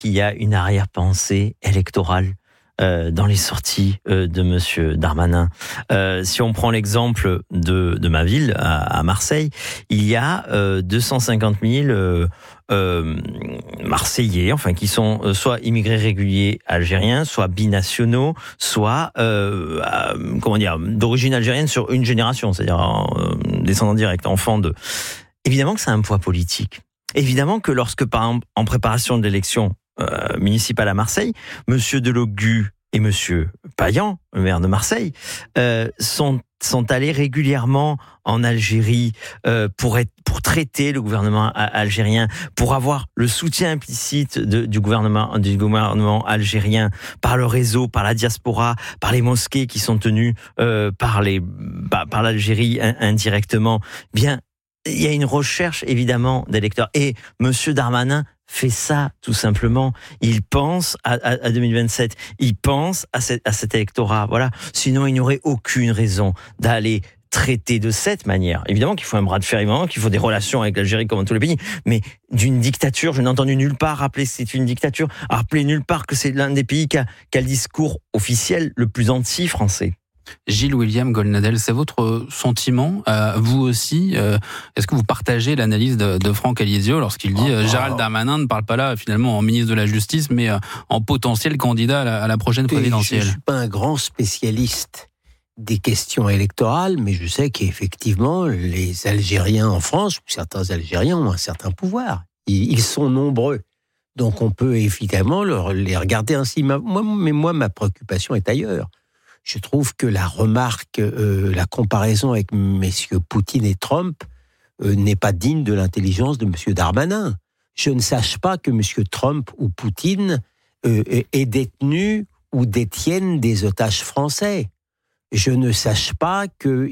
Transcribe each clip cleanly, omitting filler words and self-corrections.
qu'il y a une arrière-pensée électorale dans les sorties de Monsieur Darmanin. Si on prend l'exemple de ma ville, à Marseille, il y a 250 000 Marseillais, enfin qui sont soit immigrés réguliers algériens, soit binationaux, soit d'origine algérienne sur une génération, c'est-à-dire descendants directs, enfants de. Évidemment que ça a un poids politique. Évidemment que lorsque, par exemple, en préparation de l'élection municipale à Marseille, Monsieur Delogu et Monsieur Payan, le maire de Marseille, sont allés régulièrement en Algérie pour traiter le gouvernement algérien, pour avoir le soutien implicite du gouvernement algérien par le réseau, par la diaspora, par les mosquées qui sont tenues par l'Algérie indirectement. Bien, il y a une recherche évidemment d'électeurs. Et Monsieur Darmanin fait ça, tout simplement. Il pense à 2027. Il pense à cet électorat. Voilà. Sinon, il n'y aurait aucune raison d'aller traiter de cette manière. Évidemment qu'il faut un bras de fer, évidemment qu'il faut des relations avec l'Algérie comme tous les pays, mais d'une dictature, je n'ai entendu nulle part rappeler que c'est une dictature, rappeler nulle part que c'est l'un des pays qui a le discours officiel le plus anti-français. Gilles William Goldnadel, c'est votre sentiment, vous aussi. Est-ce que vous partagez l'analyse de Franck Alizio lorsqu'il dit Gérald Darmanin ne parle pas là finalement en ministre de la Justice, mais en potentiel candidat à la prochaine présidentielle? Je ne suis pas un grand spécialiste des questions électorales, mais je sais qu'effectivement, les Algériens en France, ou certains Algériens ont un certain pouvoir. Ils sont nombreux. Donc on peut évidemment les regarder ainsi. Moi, ma préoccupation est ailleurs. Je trouve que la remarque, la comparaison avec messieurs Poutine et Trump n'est pas digne de l'intelligence de monsieur Darmanin. Je ne sache pas que monsieur Trump ou Poutine est détenu ou détiennent des otages français. Je ne sache pas que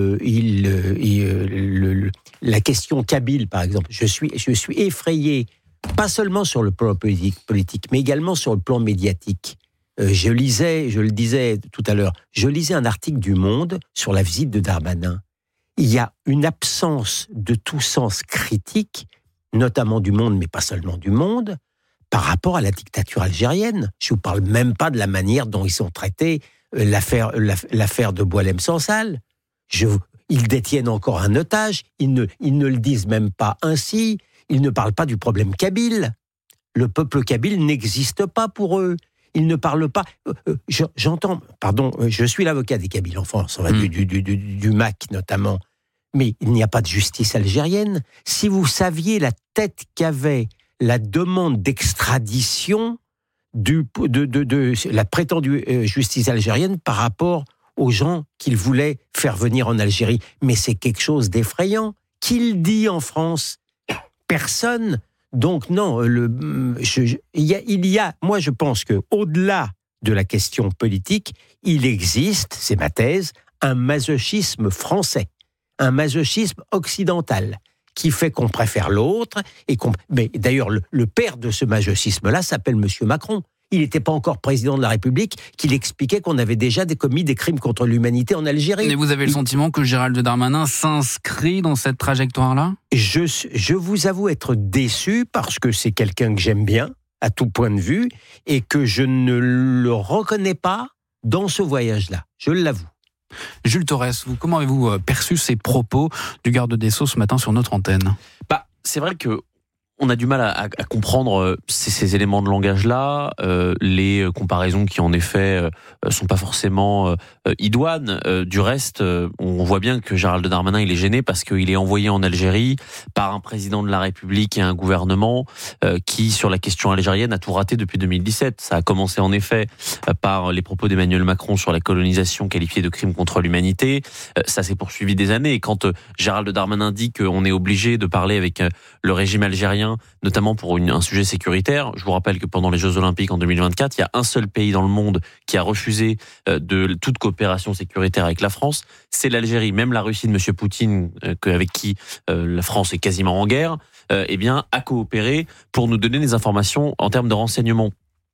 la question kabyle, par exemple, je suis effrayé, pas seulement sur le plan politique, mais également sur le plan médiatique. Je le disais tout à l'heure, je lisais un article du Monde sur la visite de Darmanin. Il y a une absence de tout sens critique, notamment du Monde, mais pas seulement du Monde, par rapport à la dictature algérienne. Je ne vous parle même pas de la manière dont ils ont traité l'affaire de Boualem Sansal. Ils détiennent encore un otage, ils ne le disent même pas ainsi, ils ne parlent pas du problème kabyle. Le peuple kabyle n'existe pas pour eux. Ils ne parlent pas. Je suis l'avocat des Kabyles en France, du MAC notamment, mais il n'y a pas de justice algérienne. Si vous saviez la tête qu'avait la demande d'extradition de la prétendue justice algérienne par rapport aux gens qu'il voulait faire venir en Algérie, mais c'est quelque chose d'effrayant. Qui le dit en France? Personne. Donc non, moi je pense que au-delà de la question politique, il existe, c'est ma thèse, un masochisme français, un masochisme occidental qui fait qu'on préfère l'autre mais d'ailleurs le père de ce masochisme-là s'appelle Monsieur Macron. Il n'était pas encore président de la République, qu'il expliquait qu'on avait déjà commis des crimes contre l'humanité en Algérie. Mais vous avez le sentiment que Gérald Darmanin s'inscrit dans cette trajectoire-là ? Je vous avoue être déçu parce que c'est quelqu'un que j'aime bien, à tout point de vue, et que je ne le reconnais pas dans ce voyage-là. Je l'avoue. Jules Torres, comment avez-vous perçu ces propos du garde des Sceaux ce matin sur notre antenne ? C'est vrai que on a du mal à comprendre ces éléments de langage-là, les comparaisons qui en effet sont pas forcément idoines. Du reste, on voit bien que Gérald Darmanin il est gêné parce qu'il est envoyé en Algérie par un président de la République et un gouvernement qui, sur la question algérienne, a tout raté depuis 2017. Ça a commencé en effet par les propos d'Emmanuel Macron sur la colonisation qualifiée de crime contre l'humanité. Ça s'est poursuivi des années. Et quand Gérald Darmanin dit qu'on est obligé de parler avec le régime algérien, notamment pour un sujet sécuritaire. Je vous rappelle que pendant les Jeux Olympiques en 2024, il y a un seul pays dans le monde qui a refusé de toute coopération sécuritaire avec la France, c'est l'Algérie. Même la Russie de M. Poutine, avec qui la France est quasiment en guerre, a coopéré pour nous donner des informations en termes de renseignement.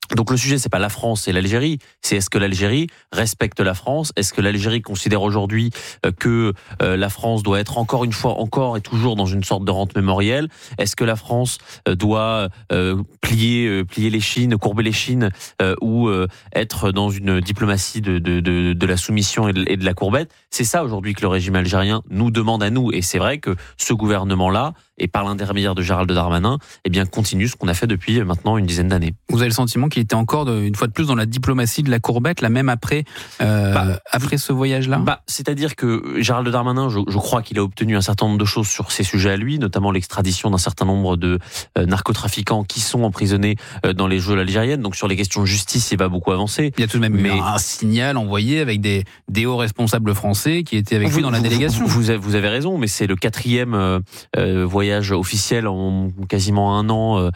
Donc le sujet, c'est pas la France et l'Algérie, c'est est-ce que l'Algérie respecte la France? Est-ce que l'Algérie considère aujourd'hui que la France doit être encore et toujours dans une sorte de rente mémorielle? Est-ce que la France doit plier les chines, courber les chines, ou être dans une diplomatie de la soumission et de la courbette? C'est ça aujourd'hui que le régime algérien nous demande à nous. Et c'est vrai que ce gouvernement-là, et par l'intermédiaire de Gérald Darmanin, eh bien continue ce qu'on a fait depuis maintenant une dizaine d'années. Vous avez le sentiment qu'il était encore une fois de plus dans la diplomatie de la courbette, là même après ce voyage-là? C'est-à-dire que Gérald Darmanin, je crois qu'il a obtenu un certain nombre de choses sur ces sujets à lui, notamment l'extradition d'un certain nombre de narcotrafiquants qui sont emprisonnés dans les geôles algériennes. Donc sur les questions de justice, il va beaucoup avancer. Il y a tout de même eu un signal envoyé avec des hauts responsables français qui étaient avec lui dans la délégation. Vous avez raison, mais c'est le 4e voyage officiel en quasiment un an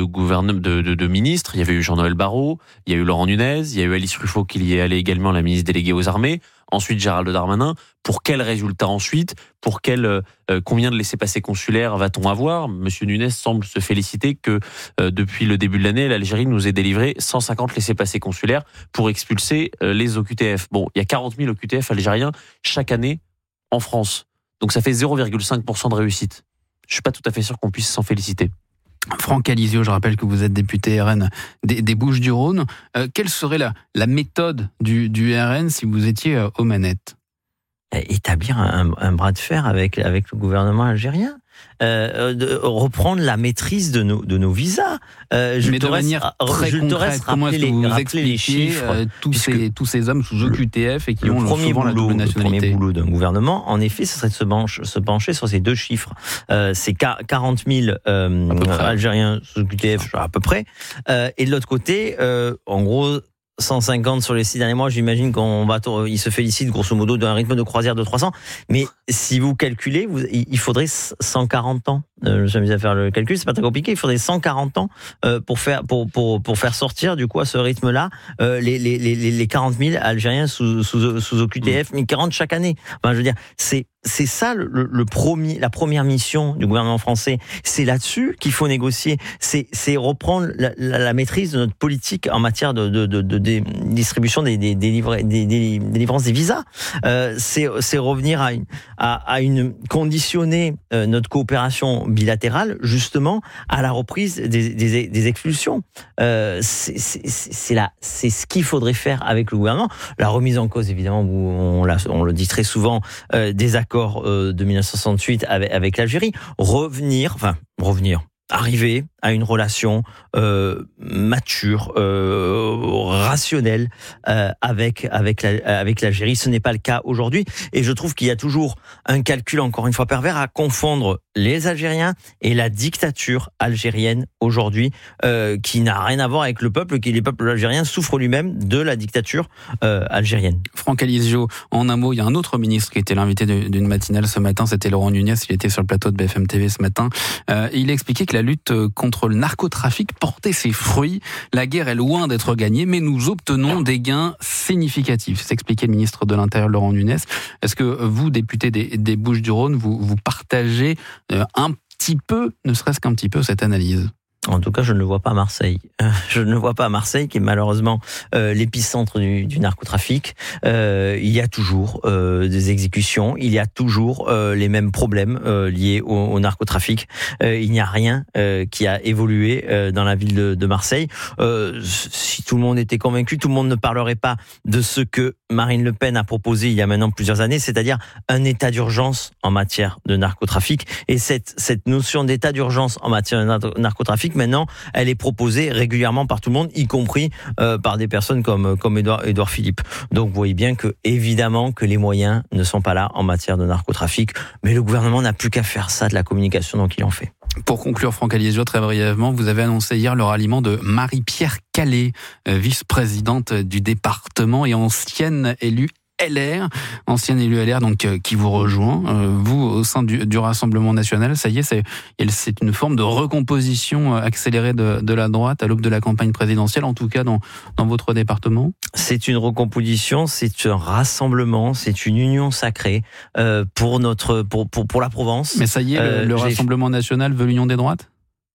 de ministres. Il y avait eu Jean-Noël Barrot, il y a eu Laurent Nunez, il y a eu Alice Ruffo qui y est allée également, la ministre déléguée aux armées. Ensuite, Gérald Darmanin. Pour quel résultat ensuite? Pour combien de laissez-passer consulaires va-t-on avoir? Monsieur Nunez semble se féliciter que depuis le début de l'année, l'Algérie nous ait délivré 150 laissez-passer consulaires pour expulser les OQTF. Bon, il y a 40 000 OQTF algériens chaque année en France. Donc ça fait 0,5% de réussite. Je suis pas tout à fait sûr qu'on puisse s'en féliciter. Franck Alizio, je rappelle que vous êtes député RN des Bouches-du-Rhône. Quelle serait la méthode du RN si vous étiez aux manettes? Établir un bras de fer avec le gouvernement algérien. Reprendre la maîtrise de nos visas. Mais de manière très concrète, comment est-ce que vous expliquez tous ces hommes sous OQTF et qui ont souvent la double nationalité? Le premier boulot d'un gouvernement, en effet, ce serait de se pencher sur ces deux chiffres. C'est 40 000 Algériens sous OQTF, à peu près. Et de l'autre côté, en gros, 150 sur les 6 derniers mois, j'imagine il se félicite grosso modo d'un rythme de croisière de 300. Mais si vous calculez, il faudrait 140 ans. Je me suis amusé à faire le calcul, c'est pas très compliqué. Il faudrait 140 ans pour faire sortir du coup à ce rythme-là les 40 000 Algériens sous OQTF, mais 40 chaque année. Enfin, je veux dire, c'est ça la première mission du gouvernement français. C'est là-dessus qu'il faut négocier. C'est reprendre la maîtrise de notre politique en matière de distribution des délivrances des visas. C'est revenir à conditionner notre coopération bilatérale justement à la reprise des expulsions. C'est ce qu'il faudrait faire avec le gouvernement. La remise en cause, évidemment, on le dit très souvent, des accords de 1968 avec l'Algérie. Arriver à une relation mature, rationnelle avec l'Algérie. Ce n'est pas le cas aujourd'hui. Et je trouve qu'il y a toujours un calcul, encore une fois pervers, à confondre les Algériens et la dictature algérienne aujourd'hui, qui n'a rien à voir avec le peuple, les peuples algériens souffrent lui-même de la dictature algérienne. Franck Alizio, en un mot, il y a un autre ministre qui était l'invité d'une matinale ce matin, c'était Laurent Nunez, il était sur le plateau de BFM TV ce matin. Il a expliqué que la lutte contre le narcotrafic portait ses fruits. La guerre est loin d'être gagnée, mais nous obtenons des gains significatifs. C'est expliqué le ministre de l'Intérieur, Laurent Nunez. Est-ce que vous, député des Bouches-du-Rhône, vous partagez un petit peu, ne serait-ce qu'un petit peu, cette analyse? En tout cas, je ne le vois pas à Marseille. Je ne le vois pas à Marseille, qui est malheureusement l'épicentre du narcotrafic. Il y a toujours des exécutions, il y a toujours les mêmes problèmes liés au narcotrafic. Il n'y a rien qui a évolué dans la ville de Marseille. Si tout le monde était convaincu, tout le monde ne parlerait pas de ce que Marine Le Pen a proposé il y a maintenant plusieurs années, c'est-à-dire un état d'urgence en matière de narcotrafic. Et cette notion d'état d'urgence en matière de narcotrafic, maintenant, elle est proposée régulièrement par tout le monde, y compris par des personnes comme Édouard Philippe. Donc vous voyez bien que, évidemment, que les moyens ne sont pas là en matière de narcotrafic, mais le gouvernement n'a plus qu'à faire ça de la communication, donc il en fait. Pour conclure, Franck Alizio, très brièvement, vous avez annoncé hier le ralliement de Marie-Pierre Calais, vice-présidente du département et ancienne élue LR, donc qui vous rejoint, vous au sein du Rassemblement national. Ça y est, c'est une forme de recomposition accélérée de la droite à l'aube de la campagne présidentielle, en tout cas dans votre département. C'est une recomposition, c'est un rassemblement, c'est une union sacrée pour la Provence. Mais ça y est, le Rassemblement national veut l'union des droites ?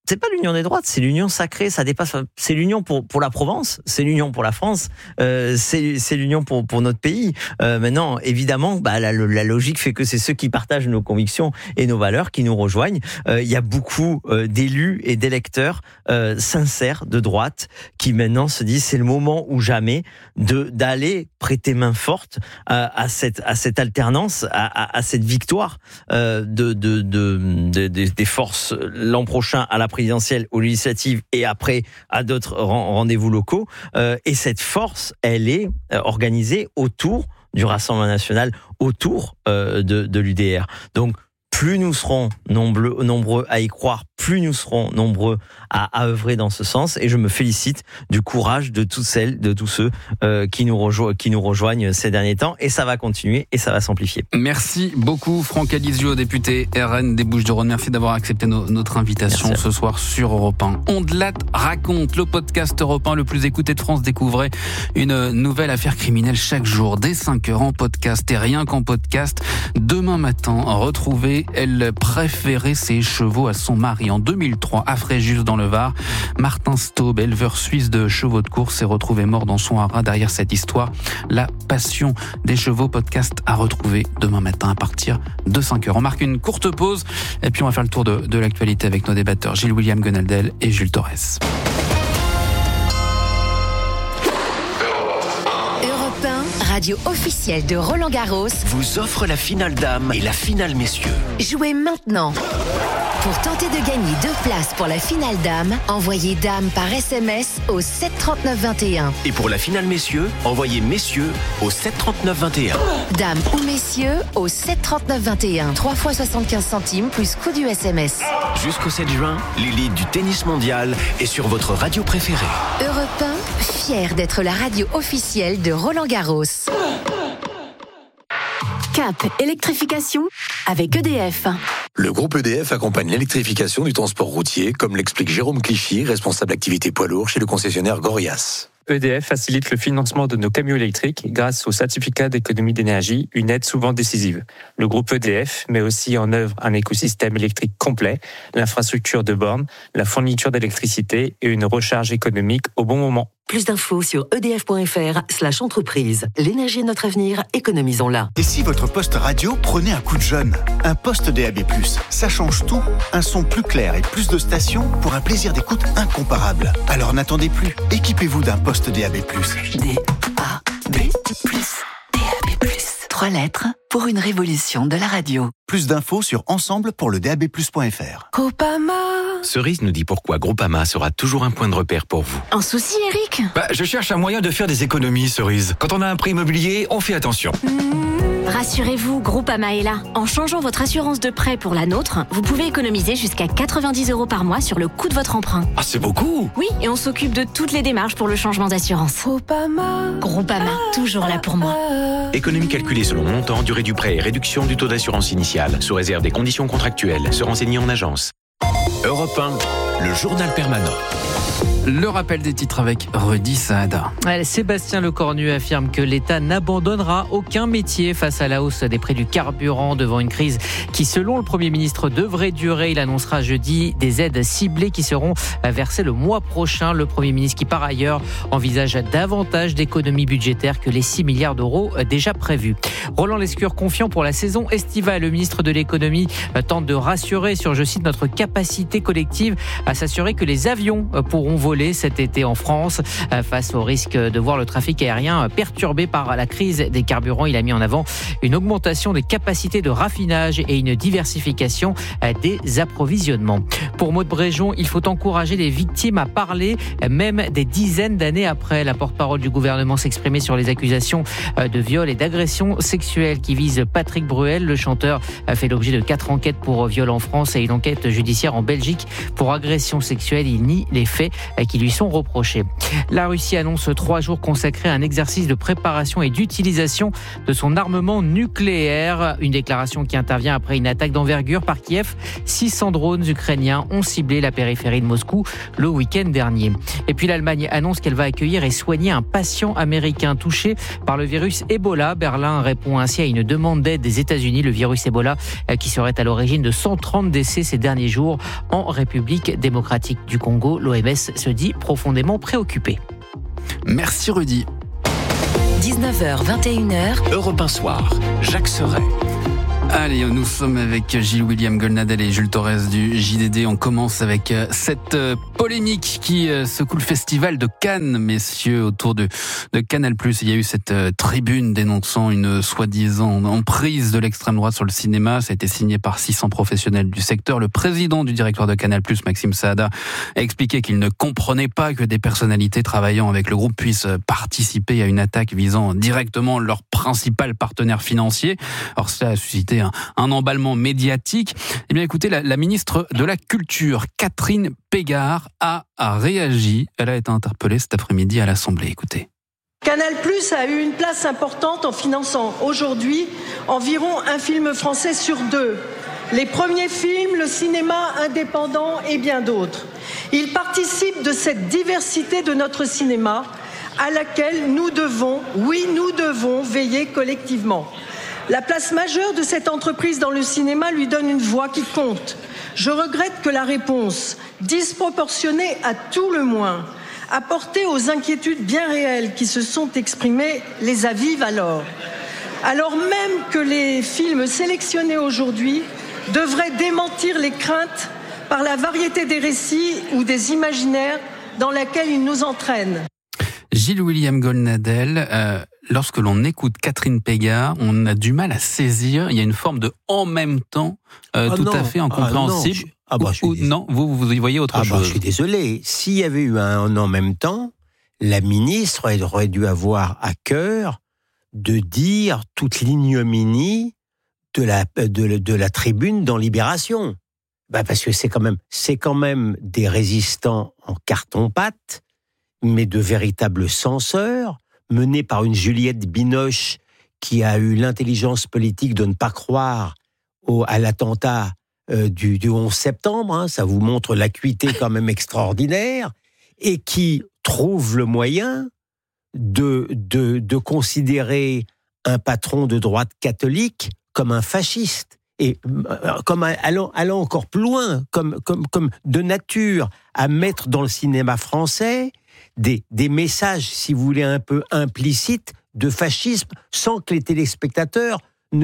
c'est pas l'union des droites, c'est l'union sacrée, ça dépasse, c'est l'union pour la Provence, c'est l'union pour la France, c'est l'union pour notre pays. Maintenant, évidemment, la logique fait que c'est ceux qui partagent nos convictions et nos valeurs qui nous rejoignent. Il y a beaucoup d'élus et d'électeurs sincères de droite qui maintenant se disent c'est le moment ou jamais d'aller prêter main forte à cette alternance, à cette victoire des forces l'an prochain à la présidentielle, aux législatives et après à d'autres rendez-vous locaux. Et cette force, elle est organisée autour du Rassemblement national, autour de l'UDR. Donc, plus nous serons nombreux à y croire, plus nous serons nombreux à œuvrer dans ce sens. Et je me félicite du courage de toutes celles, de tous ceux qui nous rejoignent ces derniers temps. Et ça va continuer et ça va s'amplifier. Merci beaucoup, Franck Alizio, député RN des Bouches-du-Rhône. Merci d'avoir accepté notre invitation ce soir sur Europe 1. Ondelat raconte, le podcast Europe 1 le plus écouté de France. Découvrez une nouvelle affaire criminelle chaque jour, dès 5h en podcast. Et rien qu'en podcast, demain matin, retrouvez elle préférait ses chevaux à son mari. En 2003, à Fréjus dans le Var, Martin Staub, éleveur suisse de chevaux de course, s'est retrouvé mort dans son haras. Derrière cette histoire, la passion des chevaux, podcast à retrouver demain matin à partir de 5h. On marque une courte pause et puis on va faire le tour de l'actualité avec nos débatteurs Gilles-William Gonaldel et Jules Torres. Radio officielle de Roland-Garros, vous offre la finale dames et la finale messieurs. Jouez maintenant. Pour tenter de gagner 2 places pour la finale dames, envoyez dame par SMS au 73921. Et pour la finale messieurs, envoyez messieurs au 73921. Dame ou messieurs au 73921. 3 fois 75 centimes plus coût du SMS. Jusqu'au 7 juin, l'élite du tennis mondial est sur votre radio préférée. Europe 1, fier d'être la radio officielle de Roland-Garros. Cap électrification avec EDF. Le groupe EDF accompagne l'électrification du transport routier, comme l'explique Jérôme Clichy, responsable activité poids lourd chez le concessionnaire Gorias. EDF facilite le financement de nos camions électriques grâce au certificat d'économie d'énergie, une aide souvent décisive. Le groupe EDF met aussi en œuvre un écosystème électrique complet, l'infrastructure de bornes, la fourniture d'électricité et une recharge économique au bon moment. Plus d'infos sur edf.fr/entreprise. L'énergie est notre avenir, économisons-la. Et si votre poste radio prenait un coup de jeune? Un poste DAB+, ça change tout. Un son plus clair et plus de stations pour un plaisir d'écoute incomparable. Alors n'attendez plus, équipez-vous d'un poste DAB+. DAB+. 3 lettres pour une révolution de la radio. Plus d'infos sur ensemble pour le DAB+.fr. Groupama. Cerise nous dit pourquoi Groupama sera toujours un point de repère pour vous. Un souci, Eric? Je cherche un moyen de faire des économies, Cerise. Quand on a un prêt immobilier, on fait attention. Rassurez-vous, Groupama est là. En changeant votre assurance de prêt pour la nôtre, vous pouvez économiser jusqu'à 90 € par mois sur le coût de votre emprunt. Ah, c'est beaucoup! Oui, et on s'occupe de toutes les démarches pour le changement d'assurance. Groupama, toujours là pour moi. Économie calculée selon montant, durée du prêt et réduction du taux d'assurance initiale, sous réserve des conditions contractuelles. Se renseigner en agence. Europe 1, le journal permanent. Le rappel des titres avec Rudy Saada. Sébastien Lecornu affirme que l'État n'abandonnera aucun métier face à la hausse des prix du carburant devant une crise qui, selon le Premier ministre, devrait durer. Il annoncera jeudi des aides ciblées qui seront versées le mois prochain. Le Premier ministre qui, par ailleurs, envisage davantage d'économies budgétaires que les 6 milliards d'euros déjà prévus. Roland Lescure, confiant pour la saison estivale. Le ministre de l'économie tente de rassurer sur, je cite, notre capacité collective à s'assurer que les avions pourront voler cet été en France face au risque de voir le trafic aérien perturbé par la crise des carburants. Il a mis en avant une augmentation des capacités de raffinage et une diversification des approvisionnements. Pour Maud Bréjon, il faut encourager les victimes à parler, même des dizaines d'années après. La porte-parole du gouvernement s'exprimait sur les accusations de viol et d'agression sexuelle qui visent Patrick Bruel. Le chanteur a fait l'objet de 4 enquêtes pour viol en France et une enquête judiciaire en Belgique pour agression sexuelle. Il nie les faits qui lui sont reprochés. La Russie annonce 3 jours consacrés à un exercice de préparation et d'utilisation de son armement nucléaire. Une déclaration qui intervient après une attaque d'envergure par Kiev. 600 drones ukrainiens ont ciblé la périphérie de Moscou le week-end dernier. Et puis l'Allemagne annonce qu'elle va accueillir et soigner un patient américain touché par le virus Ebola. Berlin répond ainsi à une demande d'aide des États-Unis. Le virus Ebola qui serait à l'origine de 130 décès ces derniers jours en République démocratique du Congo. L'OMS se dit profondément préoccupée. Merci Rudy. 19h, 21h. Europe 1 Soir, Jacques Serret. Allez, nous sommes avec Gilles-William Goldnadel et Jules Torres du JDD. On commence avec cette polémique qui secoue le festival de Cannes, messieurs, autour de Canal+. Il y a eu cette tribune dénonçant une soi-disant emprise de l'extrême droite sur le cinéma. Ça a été signé par 600 professionnels du secteur. Le président du directoire de Canal+, Maxime Saada, a expliqué qu'il ne comprenait pas que des personnalités travaillant avec le groupe puissent participer à une attaque visant directement leur principal partenaire financier. Alors cela a suscité un emballement médiatique. Eh bien écoutez, la ministre de la Culture, Catherine Pégard, a réagi. Elle a été interpellée cet après-midi à l'Assemblée. Écoutez. Canal+ a eu une place importante en finançant aujourd'hui environ un film français sur 2. Les premiers films, le cinéma indépendant et bien d'autres. Ils participent de cette diversité de notre cinéma à laquelle nous devons veiller collectivement. La place majeure de cette entreprise dans le cinéma lui donne une voix qui compte. Je regrette que la réponse, disproportionnée à tout le moins, apportée aux inquiétudes bien réelles qui se sont exprimées, les avive alors. Alors même que les films sélectionnés aujourd'hui devraient démentir les craintes par la variété des récits ou des imaginaires dans lesquels ils nous entraînent. Gilles-William Goldnadel, lorsque l'on écoute Catherine Pégard, on a du mal à saisir. Il y a une forme de en même temps tout à fait incompréhensible. Non, vous y voyez autre chose. Je suis désolé. S'il y avait eu un en même temps, la ministre aurait dû avoir à cœur de dire toute l'ignominie de la tribune dans Libération. Parce que c'est quand même des résistants en carton-pâte, mais de véritables censeurs, menés par une Juliette Binoche qui a eu l'intelligence politique de ne pas croire à l'attentat du 11 septembre. Ça vous montre l'acuité quand même extraordinaire, et qui trouve le moyen de considérer un patron de droite catholique comme un fasciste. Et comme allant encore plus loin, comme de nature à mettre dans le cinéma français des messages, si vous voulez, un peu implicites de fascisme, sans que les téléspectateurs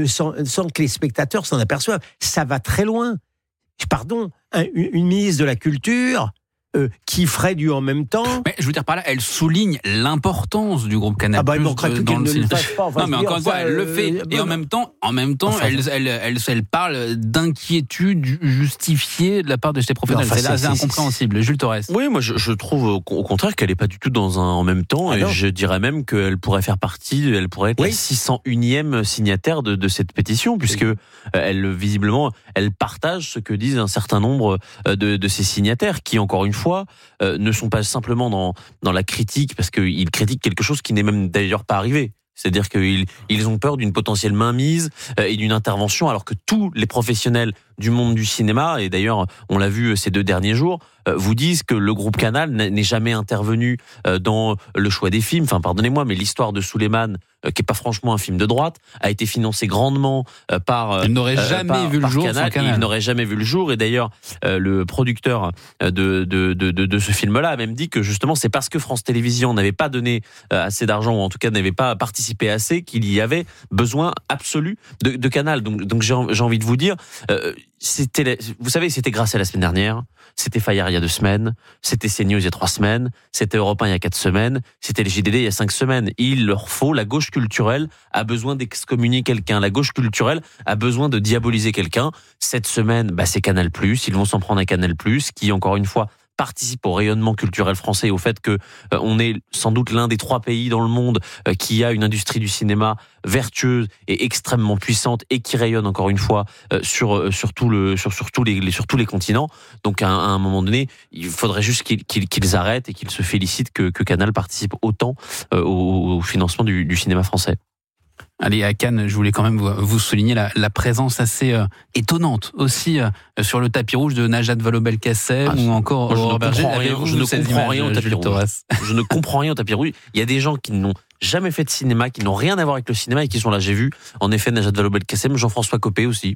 s'en aperçoivent. Ça va très loin. Pardon, une ministre de la Culture qui ferait du en même temps. Mais je veux dire par là, elle souligne l'importance du groupe Canal+. Il manquerait plus qu'elle ne le fasse pas. Non, mais encore une fois, elle le fait. Et en même temps, elle parle d'inquiétude justifiée de la part de ces professionnels. C'est assez incompréhensible. Jules Torres. Oui, moi je trouve au contraire qu'elle n'est pas du tout dans un en même temps. Et je dirais même qu'elle pourrait faire partie, elle pourrait être la 601e signataire de cette pétition, puisque elle, visiblement, elle partage ce que disent un certain nombre de ces signataires, qui, encore une fois, ne sont pas simplement dans la critique, parce qu'ils critiquent quelque chose qui n'est même d'ailleurs pas arrivé. C'est-à-dire qu'ils ont peur d'une potentielle mainmise et d'une intervention, alors que tous les professionnels du monde du cinéma, et d'ailleurs on l'a vu ces 2 derniers jours, vous disent que le groupe Canal n'est jamais intervenu dans le choix des films. Enfin, pardonnez-moi, mais l'histoire de Souleymane, qui est pas franchement un film de droite, a été financé grandement par il n'aurait jamais vu le jour Canal. Il n'aurait jamais vu le jour, et d'ailleurs le producteur de ce film-là a même dit que justement c'est parce que France Télévisions n'avait pas donné assez d'argent, ou en tout cas n'avait pas participé assez, qu'il y avait besoin absolu de Canal. Donc j'ai envie de vous dire, vous savez, c'était Grâce à la semaine dernière, c'était Fayard il y a 2 semaines, c'était CNews il y a 3 semaines, c'était Europe 1 il y a 4 semaines, c'était les JDD il y a 5 semaines. Il leur faut, la gauche culturelle a besoin d'excommunier quelqu'un, la gauche culturelle a besoin de diaboliser quelqu'un. Cette semaine, c'est Canal+, ils vont s'en prendre à Canal+, qui, encore une fois, participe au rayonnement culturel français et au fait que on est sans doute l'un des 3 pays dans le monde qui a une industrie du cinéma vertueuse et extrêmement puissante et qui rayonne encore une fois sur tous les continents. Donc à un moment donné, il faudrait juste qu'ils arrêtent et qu'ils se félicitent que Canal participe autant au financement du cinéma français. Allez, à Cannes, je voulais quand même vous souligner la présence assez étonnante aussi sur le tapis rouge de Najat Vallaud-Belkacem ou encore Aurore Berger. Je ne comprends rien au tapis rouge. Je ne comprends rien au tapis rouge. Il y a des gens qui n'ont jamais fait de cinéma, qui n'ont rien à voir avec le cinéma et qui sont là. J'ai vu, en effet, Najat Vallaud-Belkacem, Jean-François Copé aussi.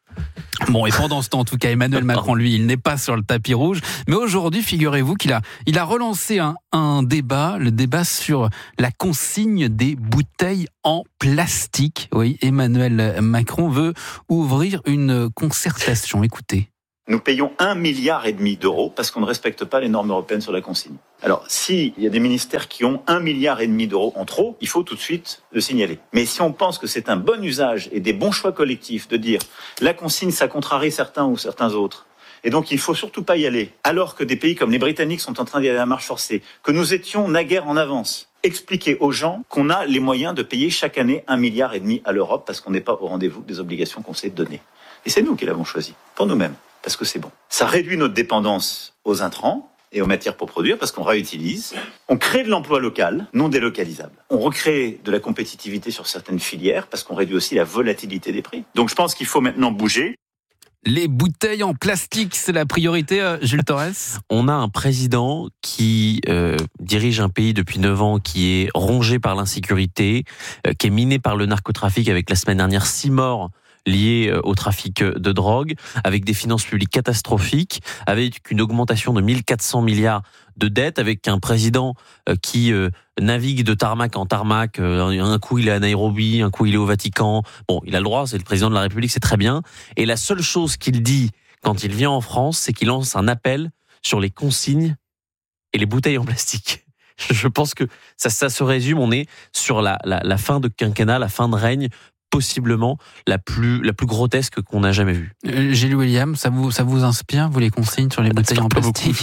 Bon, et pendant ce temps, en tout cas, Emmanuel Macron, lui, il n'est pas sur le tapis rouge. Mais aujourd'hui, figurez-vous qu'il a relancé un débat, le débat sur la consigne des bouteilles en plastique. Oui, Emmanuel Macron veut ouvrir une concertation. Écoutez. Nous payons 1,5 milliard d'euros parce qu'on ne respecte pas les normes européennes sur la consigne. Alors, s'il y a des ministères qui ont 1,5 milliard d'euros en trop, il faut tout de suite le signaler. Mais si on pense que c'est un bon usage et des bons choix collectifs de dire la consigne, ça contrarie certains ou certains autres, et donc il ne faut surtout pas y aller, alors que des pays comme les Britanniques sont en train d'y aller à marche forcée, que nous étions naguère en avance, expliquer aux gens qu'on a les moyens de payer chaque année 1,5 milliard à l'Europe parce qu'on n'est pas au rendez-vous des obligations qu'on s'est données. Et c'est nous qui l'avons choisi, pour nous-mêmes. Parce que c'est bon. Ça réduit notre dépendance aux intrants et aux matières pour produire parce qu'on réutilise. On crée de l'emploi local, non délocalisable. On recrée de la compétitivité sur certaines filières parce qu'on réduit aussi la volatilité des prix. Donc je pense qu'il faut maintenant bouger. Les bouteilles en plastique, c'est la priorité, Jules Torres. On a un président qui dirige un pays depuis 9 ans, qui est rongé par l'insécurité, qui est miné par le narcotrafic avec la semaine dernière 6 morts liés au trafic de drogue, avec des finances publiques catastrophiques, avec une augmentation de 1400 milliards de dettes, avec un président qui navigue de tarmac en tarmac. Un coup il est à Nairobi, un coup il est au Vatican. Bon, il a le droit, c'est le président de la République, c'est très bien. Et la seule chose qu'il dit quand il vient en France, c'est qu'il lance un appel sur les consignes et les bouteilles en plastique. Je pense que ça se résume, on est sur la fin de quinquennat, la fin de règne, possiblement la plus grotesque qu'on a jamais vue. Gilles William, ça vous inspire, vous, les consignes sur les bouteilles en plastique?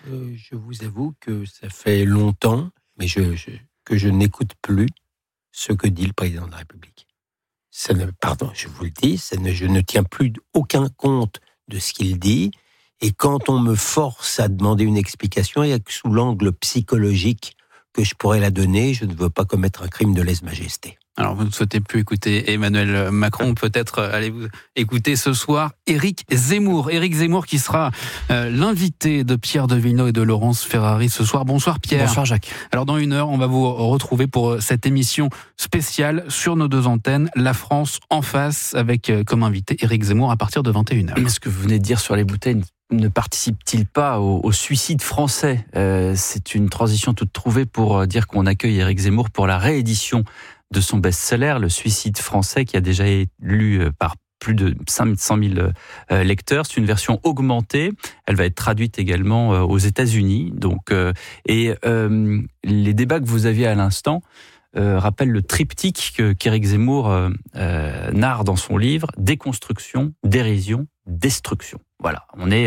Je vous avoue que ça fait longtemps, mais que je n'écoute plus ce que dit le président de la République. Pardon, je vous le dis, je ne tiens plus aucun compte de ce qu'il dit, et quand on me force à demander une explication, il y a que sous l'angle psychologique que je pourrais la donner, je ne veux pas commettre un crime de lèse-majesté. Alors, vous ne souhaitez plus écouter Emmanuel Macron, peut-être allez-vous écouter ce soir Éric Zemmour. Éric Zemmour qui sera l'invité de Pierre de Villeneuve et de Laurence Ferrari ce soir. Bonsoir Pierre. Bonsoir Jacques. Alors dans 1 heure, on va vous retrouver pour cette émission spéciale sur nos 2 antennes, La France en face, avec comme invité Éric Zemmour à partir de 21h. Mais ce que vous venez de dire sur les bouteilles ne participe-t-il pas au suicide français ? C'est une transition toute trouvée pour dire qu'on accueille Éric Zemmour pour la réédition de son best-seller, Le Suicide français, qui a déjà été lu par plus de 500 000 lecteurs. C'est une version augmentée. Elle va être traduite également aux États-Unis. Donc, les débats que vous aviez à l'instant rappellent le triptyque qu'Éric Zemmour narre dans son livre: déconstruction, dérision, destruction. Voilà,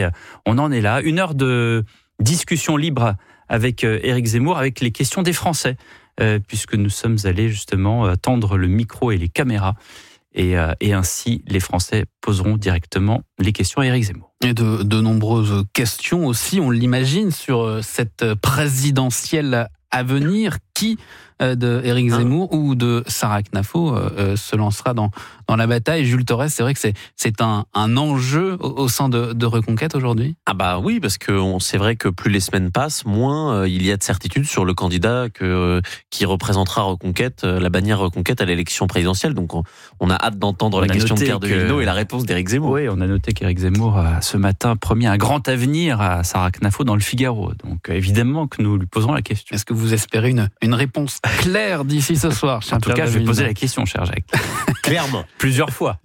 on en est là. 1 heure de discussion libre avec Éric Zemmour, avec les questions des Français. Puisque nous sommes allés justement tendre le micro et les caméras, et ainsi les Français poseront directement les questions à Éric Zemmour. Et de nombreuses questions aussi, on l'imagine, sur cette présidentielle à venir. Qui de Éric Zemmour ou de Sarah Knafo se lancera dans la bataille? Jules Torres, c'est vrai que c'est un enjeu au sein de Reconquête aujourd'hui? Ah bah oui, parce que c'est vrai que plus les semaines passent, moins il y a de certitude sur le candidat qui représentera Reconquête, la bannière Reconquête à l'élection présidentielle. Donc on a hâte d'entendre la question de Pierre de Villeneuve et la réponse d'Éric Zemmour. Oui, on a noté qu'Éric Zemmour a ce matin promis un grand avenir à Sarah Knafo dans le Figaro. Donc évidemment que nous lui poserons la question. Est-ce que vous espérez une réponse claire d'ici ce soir? En tout cas, je vais poser la question, cher Jacques. Clairement. Plusieurs fois.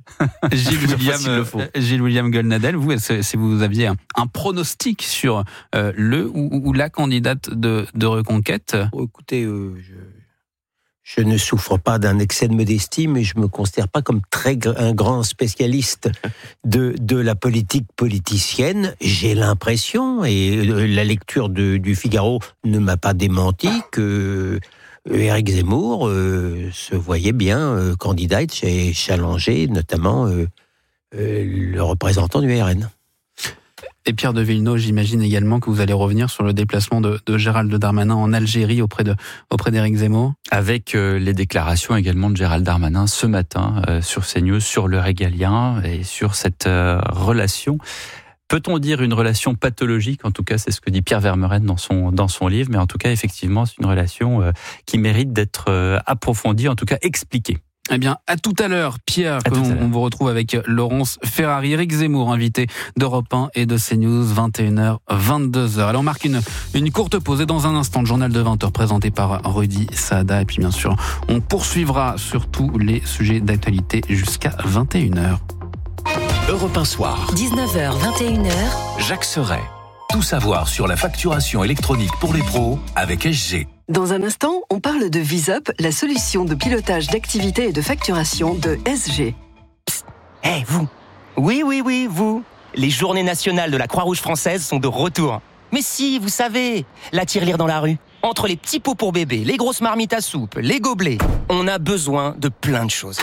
Gilles William Goldnadel, vous, si vous aviez un pronostic sur le ou la candidate de Reconquête? Écoutez, je ne souffre pas d'un excès de modestie, mais je me considère pas comme un grand spécialiste de la politique politicienne. J'ai l'impression, et la lecture du Figaro ne m'a pas démenti, que Éric Zemmour se voyait bien candidat et challenger notamment le représentant du RN. Et Pierre de Villeneuve, j'imagine également que vous allez revenir sur le déplacement de Gérald Darmanin en Algérie auprès d'Éric Zemmour. Avec les déclarations également de Gérald Darmanin ce matin sur CNews, sur le régalien et sur cette relation. Peut-on dire une relation pathologique ? En tout cas, c'est ce que dit Pierre Vermeuren dans son livre. Mais en tout cas, effectivement, c'est une relation qui mérite d'être approfondie, en tout cas expliquée. Eh bien, à tout à l'heure, Pierre, on vous retrouve avec Laurence Ferrari, Éric Zemmour, invité d'Europe 1 et de CNews, 21h, 22h. Alors, on marque une courte pause et dans un instant, le journal de 20h présenté par Rudy Saada. Et puis, bien sûr, on poursuivra sur tous les sujets d'actualité jusqu'à 21h. Europe 1 soir. 19h, 21h. Jacques Serret. Tout savoir sur la facturation électronique pour les pros avec SG. Dans un instant, on parle de VisUp, la solution de pilotage d'activité et de facturation de SG. Psst, hey, vous. Oui, vous. Les journées nationales de la Croix-Rouge française sont de retour. Mais si, vous savez, la tirelire dans la rue. Entre les petits pots pour bébé, les grosses marmites à soupe, les gobelets, on a besoin de plein de choses.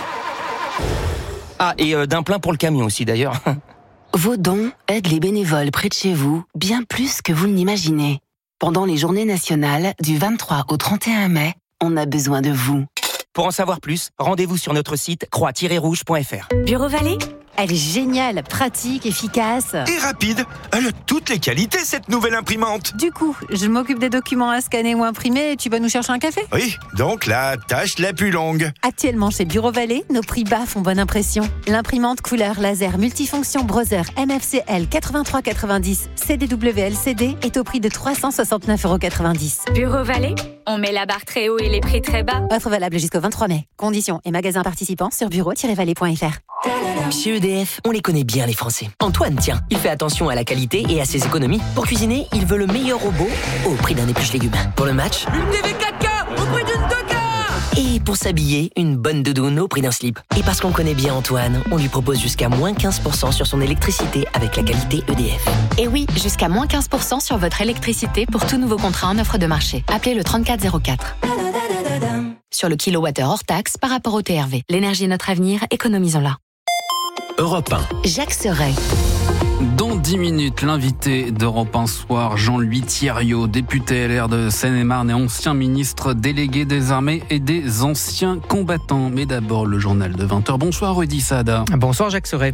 Ah, et d'un plein pour le camion aussi d'ailleurs. Vos dons aident les bénévoles près de chez vous bien plus que vous ne l'imaginez. Pendant les journées nationales, du 23 au 31 mai, on a besoin de vous. Pour en savoir plus, rendez-vous sur notre site croix-rouge.fr. Bureau Vallée ? Elle est géniale, pratique, efficace. Et rapide. Elle a toutes les qualités, cette nouvelle imprimante. Du coup, je m'occupe des documents à scanner ou imprimer et tu vas nous chercher un café ? Oui, donc la tâche la plus longue. Actuellement, chez Bureau Vallée, nos prix bas font bonne impression. L'imprimante couleur laser multifonction Brother MFCL 8390 CDW-LCD est au prix de 369,90 €. Bureau Vallée, on met la barre très haut et les prix très bas. Offre valable jusqu'au 23 mai. Conditions et magasins participants sur bureau-vallée.fr. Chez EDF, on les connaît bien les Français. Antoine, tiens, il fait attention à la qualité et à ses économies. Pour cuisiner, il veut le meilleur robot au prix d'un épluche légumes. Pour le match, une TV 4K au prix d'une 2K. Et pour s'habiller, une bonne doudoune au prix d'un slip. Et parce qu'on connaît bien Antoine, on lui propose jusqu'à moins 15% sur son électricité avec la qualité EDF. Et oui, jusqu'à moins 15% sur votre électricité pour tout nouveau contrat en offre de marché. Appelez le 3404. Sur le kilowattheure hors taxe par rapport au TRV. L'énergie est notre avenir, économisons-la. Europe 1. Jacques Serret. Dans 10 minutes, l'invité d'Europe 1 soir, Jean-Louis Thierriot, député LR de Seine-et-Marne et ancien ministre délégué des armées et des anciens combattants. Mais d'abord, le journal de 20h. Bonsoir Rudy Saada. Bonsoir Jacques Serret.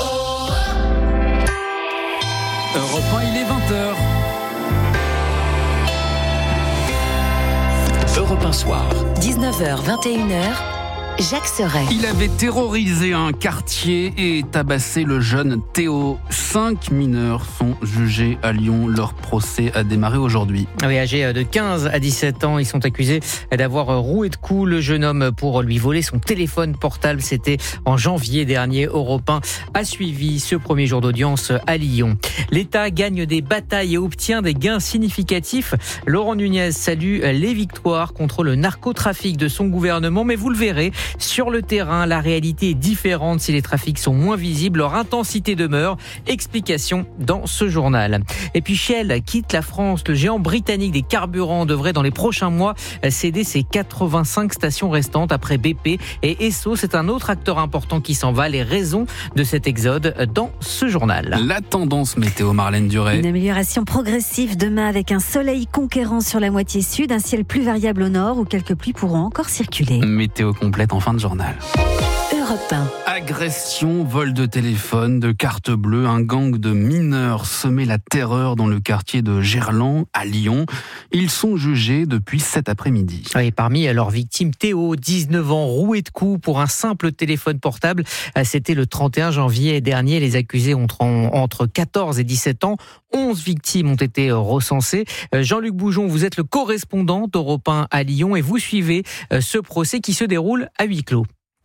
Europe 1, il est 20h. Europe 1 soir. 19h, 21h. Jacques Serret. Il avait terrorisé un quartier et tabassé le jeune Théo. 5 mineurs sont jugés à Lyon. Leur procès a démarré aujourd'hui. Oui, âgés de 15 à 17 ans, ils sont accusés d'avoir roué de coups le jeune homme pour lui voler son téléphone portable. C'était en janvier dernier. Europe 1 a suivi ce premier jour d'audience à Lyon. L'État gagne des batailles et obtient des gains significatifs. Laurent Nunez salue les victoires contre le narcotrafic de son gouvernement, mais vous le verrez, sur le terrain, la réalité est différente. Si les trafics sont moins visibles, leur intensité demeure. Explication dans ce journal. Et puis Shell quitte la France. Le géant britannique des carburants devrait dans les prochains mois céder ses 85 stations restantes après BP et Esso. C'est un autre acteur important qui s'en va. Les raisons de cet exode dans ce journal. La tendance météo, Marlène Duret. Une amélioration progressive demain avec un soleil conquérant sur la moitié sud, un ciel plus variable au nord où quelques pluies pourront encore circuler. Météo complète en fin de journal. Europe 1. Agression, vol de téléphone, de carte bleue, un gang de mineurs semait la terreur dans le quartier de Gerland, à Lyon. Ils sont jugés depuis cet après-midi. Et parmi leurs victimes, Théo, 19 ans, roué de coups pour un simple téléphone portable. C'était le 31 janvier dernier. Les accusés ont entre 14 et 17 ans. 11 victimes ont été recensées. Jean-Luc Boujon, vous êtes le correspondant d'Europe 1 à Lyon et vous suivez ce procès qui se déroule à huis clos.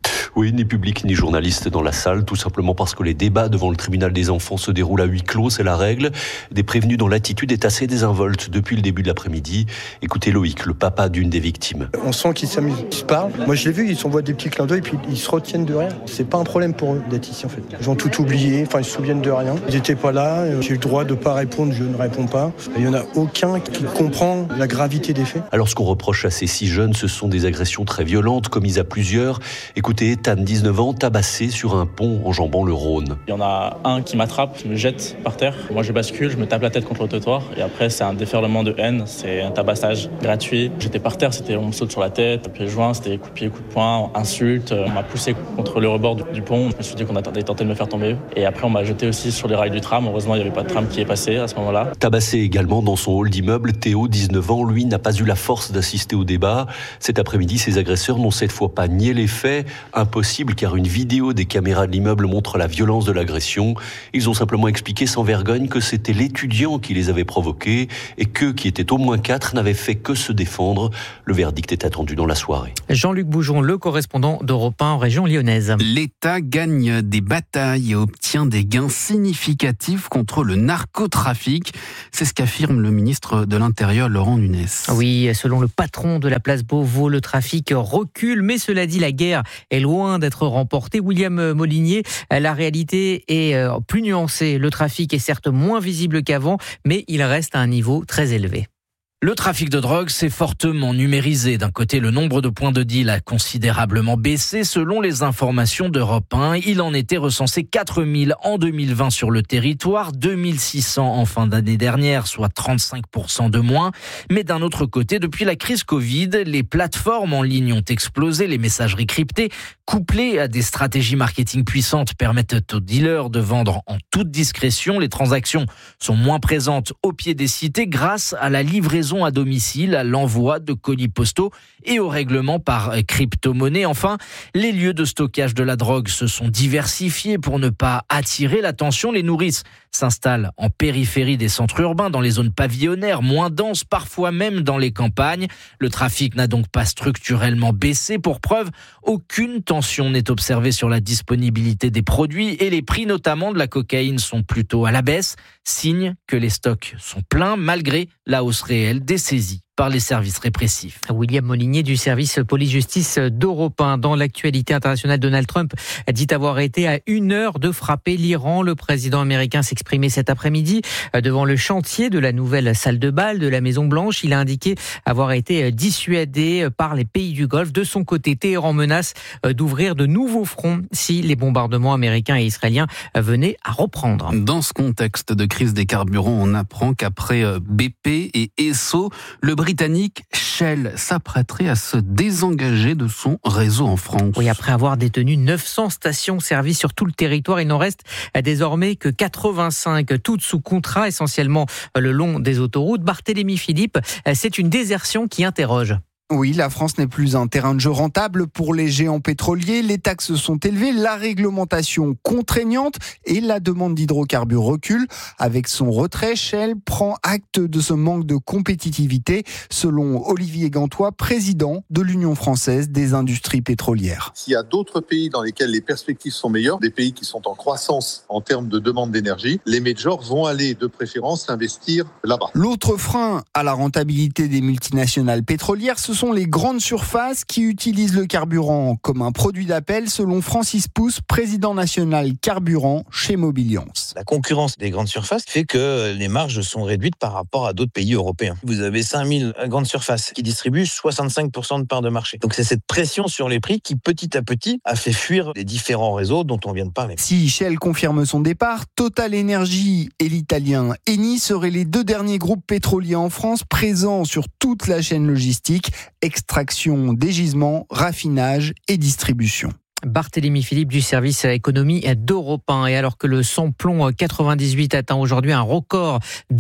Oui, ni public ni journaliste dans la salle, tout simplement parce que les débats devant le tribunal des enfants se déroulent à huis clos, c'est la règle. Des prévenus dont l'attitude est assez désinvolte depuis le début de l'après-midi. Écoutez Loïc, le papa d'une des victimes. On sent qu'ils s'amusent, ils se parlent. Moi je l'ai vu, ils s'envoient des petits clins d'œil puis ils se retiennent de rien. C'est pas un problème pour eux d'être ici en fait. Ils ont tout oublié, ils se souviennent de rien. Ils n'étaient pas là, j'ai eu le droit de pas répondre, je ne réponds pas. Il y en a aucun qui comprend la gravité des faits. Alors ce qu'on reproche à ces 6 jeunes, ce sont des agressions très violentes commises à plusieurs. Écoutez, Tan, 19 ans, tabassé sur un pont enjambant le Rhône. Il y en a un qui m'attrape, me jette par terre. Moi je bascule, je me tape la tête contre le trottoir et après c'est un déferlement de haine, c'est un tabassage gratuit. J'étais par terre, on me saute sur la tête, pieds joints, c'était coup de pied, coup de poing, insultes. On m'a poussé contre le rebord du pont. Je me suis dit qu'on avait tenté de me faire tomber. Et après on m'a jeté aussi sur les rails du tram. Heureusement il n'y avait pas de tram qui est passé à ce moment-là. Tabassé également dans son hall d'immeuble, Théo, 19 ans, lui n'a pas eu la force d'assister au débat. Cet après-midi, ses agresseurs n'ont cette fois pas nié les faits. Impossible car une vidéo des caméras de l'immeuble montre la violence de l'agression. Ils ont simplement expliqué sans vergogne que c'était l'étudiant qui les avait provoqués et qu'eux, qui étaient au moins 4, n'avaient fait que se défendre. Le verdict est attendu dans la soirée. Jean-Luc Boujon, le correspondant d'Europe 1 en région lyonnaise. L'État gagne des batailles et obtient des gains significatifs contre le narcotrafic. C'est ce qu'affirme le ministre de l'Intérieur, Laurent Nunez. Oui, selon le patron de la place Beauvau, le trafic recule, mais cela dit, la guerre est loin d'être remportée. William Molinier, la réalité est plus nuancée. Le trafic est certes moins visible qu'avant, mais il reste à un niveau très élevé. Le trafic de drogue s'est fortement numérisé. D'un côté, le nombre de points de deal a considérablement baissé. Selon les informations d'Europe 1, il en était recensé 4000 en 2020 sur le territoire, 2600 en fin d'année dernière, soit 35% de moins. Mais d'un autre côté, depuis la crise Covid, les plateformes en ligne ont explosé, les messageries cryptées, couplées à des stratégies marketing puissantes, permettent aux dealers de vendre en toute discrétion. Les transactions sont moins présentes au pied des cités grâce à la livraison à domicile, à l'envoi de colis postaux et au règlement par crypto-monnaie. Enfin, les lieux de stockage de la drogue se sont diversifiés pour ne pas attirer l'attention. Les nourrices s'installent en périphérie des centres urbains, dans les zones pavillonnaires, moins denses, parfois même dans les campagnes. Le trafic n'a donc pas structurellement baissé. Pour preuve, aucune tension n'est observée sur la disponibilité des produits et les prix, notamment de la cocaïne, sont plutôt à la baisse, signe que les stocks sont pleins malgré la hausse réelle des saisies par les services répressifs. William Molinier du service police-justice d'Europe 1. Dans l'actualité internationale, Donald Trump dit avoir été à 1 heure de frapper l'Iran. Le président américain s'exprimait cet après-midi devant le chantier de la nouvelle salle de bal de la Maison-Blanche. Il a indiqué avoir été dissuadé par les pays du Golfe. De son côté, Téhéran menace d'ouvrir de nouveaux fronts si les bombardements américains et israéliens venaient à reprendre. Dans ce contexte de crise des carburants, on apprend qu'après BP et Esso, le britannique Shell s'apprêterait à se désengager de son réseau en France. Oui, après avoir détenu 900 stations-service sur tout le territoire, il n'en reste désormais que 85, toutes sous contrat, essentiellement le long des autoroutes. Barthélémy Philippe, c'est une désertion qui interroge. Oui, la France n'est plus un terrain de jeu rentable pour les géants pétroliers. Les taxes sont élevées, la réglementation contraignante et la demande d'hydrocarbures recule. Avec son retrait, Shell prend acte de ce manque de compétitivité, selon Olivier Gantois, président de l'Union française des industries pétrolières. S'il y a d'autres pays dans lesquels les perspectives sont meilleures, des pays qui sont en croissance en termes de demande d'énergie, les majors vont aller de préférence investir là-bas. L'autre frein à la rentabilité des multinationales pétrolières, ce sont les grandes surfaces qui utilisent le carburant comme un produit d'appel, selon Francis Pousse, président national carburant chez Mobiliance. La concurrence des grandes surfaces fait que les marges sont réduites par rapport à d'autres pays européens. Vous avez 5000 grandes surfaces qui distribuent 65% de parts de marché. Donc c'est cette pression sur les prix qui petit à petit a fait fuir les différents réseaux dont on vient de parler. Si Shell confirme son départ, Total Energy et l'italien Eni seraient les 2 derniers groupes pétroliers en France présents sur toute la chaîne logistique, extraction des gisements, raffinage et distribution. Barthélémy Philippe du service économie d'Europe 1. Et alors que le samplon 98 atteint aujourd'hui un record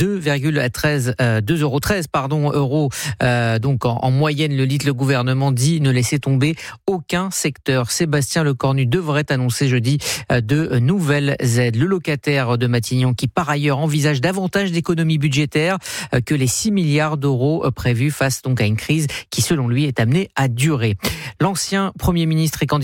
2,13 euros, donc en moyenne le litre, le gouvernement dit ne laisser tomber aucun secteur. Sébastien Lecornu devrait annoncer jeudi de nouvelles aides. Le locataire de Matignon qui par ailleurs envisage davantage d'économies budgétaires que les 6 milliards d'euros prévus face donc à une crise qui selon lui est amenée à durer. L'ancien Premier ministre et candidat à la prochaine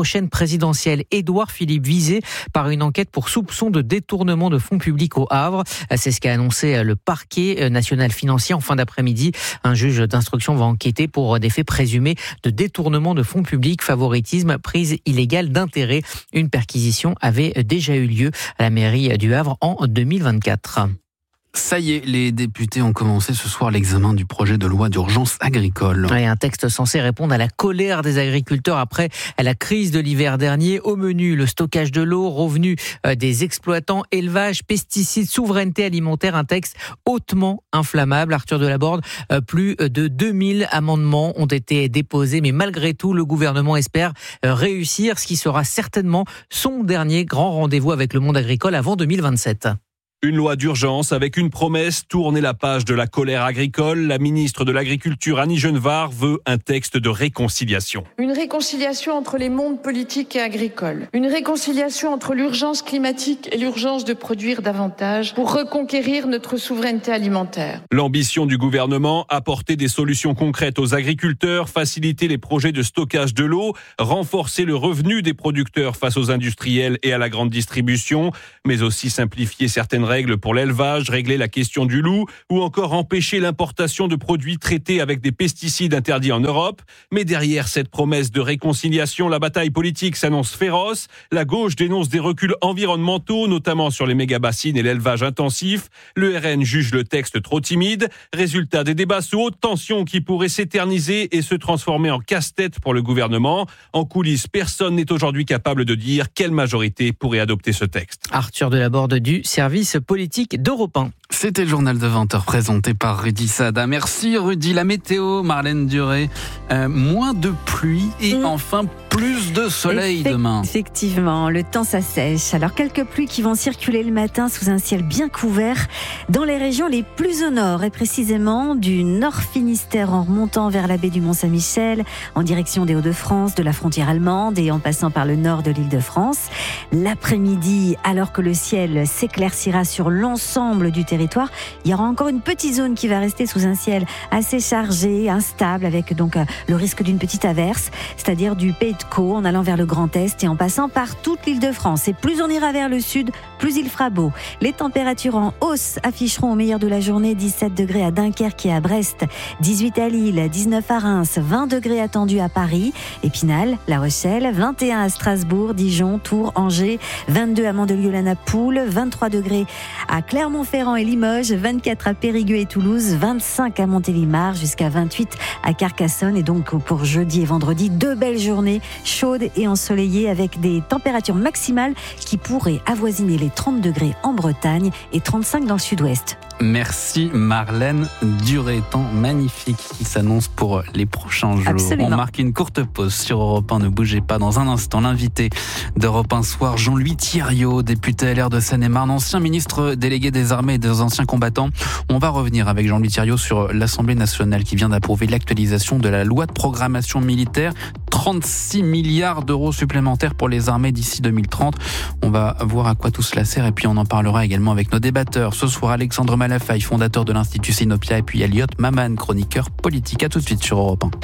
prochaine présidentielle. Édouard Philippe visé par une enquête pour soupçon de détournement de fonds publics au Havre. C'est ce qu'a annoncé le parquet national financier en fin d'après-midi. Un juge d'instruction va enquêter pour des faits présumés de détournement de fonds publics, favoritisme, prise illégale d'intérêt. Une perquisition avait déjà eu lieu à la mairie du Havre en 2024. Ça y est, les députés ont commencé ce soir l'examen du projet de loi d'urgence agricole. Oui, un texte censé répondre à la colère des agriculteurs après la crise de l'hiver dernier. Au menu, le stockage de l'eau, revenus des exploitants, élevage, pesticides, souveraineté alimentaire. Un texte hautement inflammable. Arthur Delaborde, plus de 2000 amendements ont été déposés. Mais malgré tout, le gouvernement espère réussir, ce qui sera certainement son dernier grand rendez-vous avec le monde agricole avant 2027. Une loi d'urgence avec une promesse, tourner la page de la colère agricole. La ministre de l'Agriculture, Annie Genevard, veut un texte de réconciliation. Une réconciliation entre les mondes politiques et agricoles. Une réconciliation entre l'urgence climatique et l'urgence de produire davantage pour reconquérir notre souveraineté alimentaire. L'ambition du gouvernement, apporter des solutions concrètes aux agriculteurs, faciliter les projets de stockage de l'eau, renforcer le revenu des producteurs face aux industriels et à la grande distribution, mais aussi simplifier certaines règles pour l'élevage, régler la question du loup ou encore empêcher l'importation de produits traités avec des pesticides interdits en Europe. Mais derrière cette promesse de réconciliation, la bataille politique s'annonce féroce. La gauche dénonce des reculs environnementaux, notamment sur les méga-bassines et l'élevage intensif. Le RN juge le texte trop timide. Résultat des débats sous haute tension qui pourraient s'éterniser et se transformer en casse-tête pour le gouvernement. En coulisses, personne n'est aujourd'hui capable de dire quelle majorité pourrait adopter ce texte. Arthur Delaborde du service politique d'Europe 1. C'était le journal de 20h présenté par Rudy Sada. Merci Rudy. La météo, Marlène Duré. Moins de pluie et enfin plus de soleil demain. Effectivement, le temps s'assèche. Alors quelques pluies qui vont circuler le matin sous un ciel bien couvert dans les régions les plus au nord et précisément du Nord Finistère en remontant vers la baie du Mont-Saint-Michel en direction des Hauts-de-France, de la frontière allemande et en passant par le nord de l'Île-de-France. L'après-midi, alors que le ciel s'éclaircira sur l'ensemble du territoire, il y aura encore une petite zone qui va rester sous un ciel assez chargé, instable, avec donc le risque d'une petite averse, c'est-à-dire du Pays de Caux en allant vers le Grand Est et en passant par toute l'Île-de-France. Et plus on ira vers le sud, plus il fera beau. Les températures en hausse afficheront au meilleur de la journée 17 degrés à Dunkerque et à Brest, 18 à Lille, 19 à Reims, 20 degrés attendus à Paris, Épinal, La Rochelle, 21 à Strasbourg, Dijon, Tours, Angers, 22 à Mandelieu-la-Napoule, 23 degrés à Clermont-Ferrand et Limoges, 24 à Périgueux et Toulouse, 25 à Montélimar, jusqu'à 28 à Carcassonne. Et donc pour jeudi et vendredi, 2 belles journées chaudes et ensoleillées avec des températures maximales qui pourraient avoisiner les 30 degrés en Bretagne et 35 dans le sud-ouest. Merci Marlène Duré, temps magnifique qui s'annonce pour les prochains jours. Absolument. On marque une courte pause sur Europe 1, ne bougez pas. Dans un instant, l'invité d'Europe 1 Soir, Jean-Louis Thiriot, député LR de Seine-et-Marne, ancien ministre délégué des armées et des anciens combattants. On va revenir avec Jean-Louis Thiriot sur l'Assemblée nationale qui vient d'approuver l'actualisation de la loi de programmation militaire. 36 milliards d'euros supplémentaires pour les armées d'ici 2030. On va voir à quoi tout cela sert et puis on en parlera également avec nos débatteurs. Ce soir, Alexandre Malafaille, fondateur de l'Institut Sinopia, et puis Elliot Maman, chroniqueur politique. À tout de suite sur Europe 1.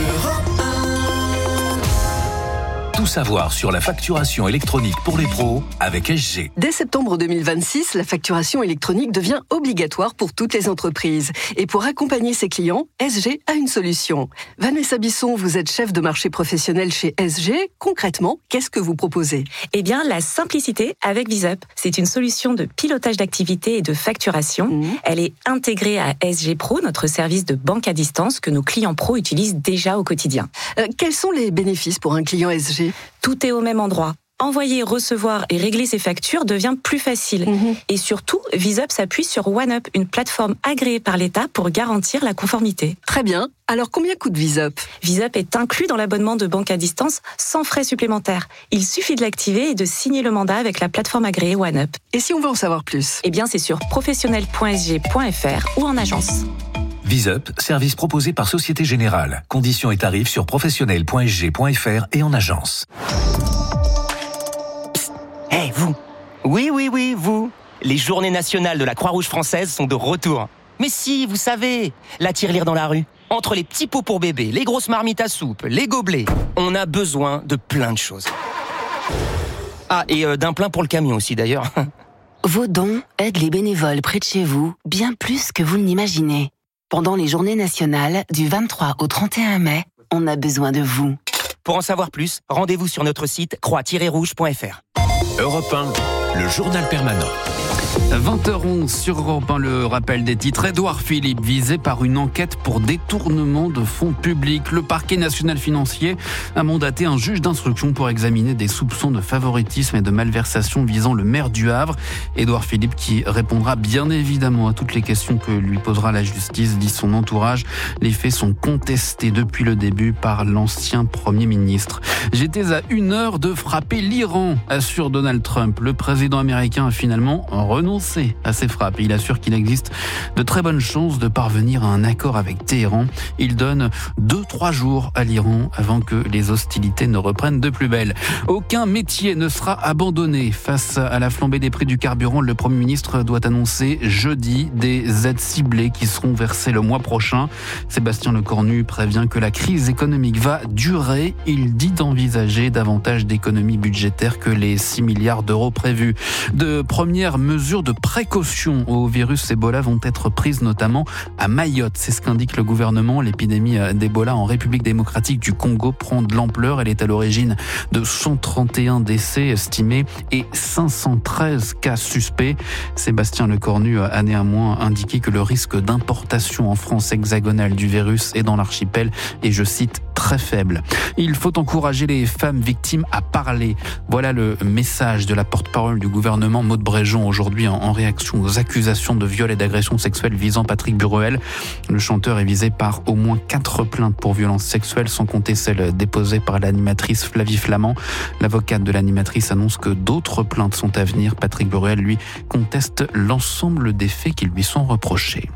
Tout savoir sur la facturation électronique pour les pros avec SG. Dès septembre 2026, la facturation électronique devient obligatoire pour toutes les entreprises. Et pour accompagner ses clients, SG a une solution. Vanessa Bisson, vous êtes chef de marché professionnel chez SG. Concrètement, qu'est-ce que vous proposez ? Eh bien, la simplicité avec VisUp. C'est une solution de pilotage d'activité et de facturation. Elle est intégrée à SG Pro, notre service de banque à distance que nos clients pros utilisent déjà au quotidien. Quels sont les bénéfices pour un client SG ? Tout est au même endroit. Envoyer, recevoir et régler ses factures devient plus facile. Et surtout, VisUp s'appuie sur OneUp, une plateforme agréée par l'État pour garantir la conformité. Très bien. Alors combien coûte VisUp ? VisUp est inclus dans l'abonnement de banque à distance sans frais supplémentaires. Il suffit de l'activer et de signer le mandat avec la plateforme agréée OneUp. Et si on veut en savoir plus ? Eh bien, c'est sur professionnel.sg.fr ou en agence. VisUp, service proposé par Société Générale. Conditions et tarifs sur professionnel.sg.fr et en agence. Hey, vous ! Oui, vous ! Les journées nationales de la Croix-Rouge française sont de retour. Mais si, vous savez, la tirelire dans la rue, Entre les petits pots pour bébé, les grosses marmites à soupe, les gobelets, on a besoin de plein de choses. Ah, et d'un plein pour le camion aussi d'ailleurs. Vos dons aident les bénévoles près de chez vous bien plus que vous ne l'imaginez. Pendant les journées nationales du 23 au 31 mai, on a besoin de vous. Pour en savoir plus, rendez-vous sur notre site croix-rouge.fr. Europe 1, le journal permanent. 20h11 sur Europe 1, le rappel des titres. Édouard Philippe visé par une enquête pour détournement de fonds publics. Le parquet national financier a mandaté un juge d'instruction pour examiner des soupçons de favoritisme et de malversation visant le maire du Havre. Édouard Philippe qui répondra bien évidemment à toutes les questions que lui posera la justice, dit son entourage. Les faits sont contestés depuis le début par l'ancien Premier ministre. J'étais à 1 heure de frapper l'Iran, assure Donald Trump. Le président américain a finalement renoncé à ses frappes. Il assure qu'il existe de très bonnes chances de parvenir à un accord avec Téhéran. Il donne 2-3 jours à l'Iran avant que les hostilités ne reprennent de plus belle. Aucun métier ne sera abandonné. Face à la flambée des prix du carburant, le Premier ministre doit annoncer jeudi des aides ciblées qui seront versées le mois prochain. Sébastien Lecornu prévient que la crise économique va durer. Il dit envisager davantage d'économies budgétaires que les 6 milliards d'euros prévus. De premières mesures de précaution au virus Ebola vont être prises notamment à Mayotte. C'est ce qu'indique le gouvernement. L'épidémie d'Ebola en République démocratique du Congo prend de l'ampleur. Elle est à l'origine de 131 décès estimés et 513 cas suspects. Sébastien Lecornu a néanmoins indiqué que le risque d'importation en France hexagonale du virus et dans l'archipel est, je cite, très faible. Il faut encourager les femmes victimes à parler. Voilà le message de la porte-parole du gouvernement, Maud Bréjon, aujourd'hui en réaction aux accusations de viol et d'agression sexuelle visant Patrick Buruel. Le chanteur est visé par au moins 4 plaintes pour violences sexuelles, sans compter celle déposée par l'animatrice Flavie Flamand. L'avocate de l'animatrice annonce que d'autres plaintes sont à venir. Patrick Buruel, lui, conteste l'ensemble des faits qui lui sont reprochés.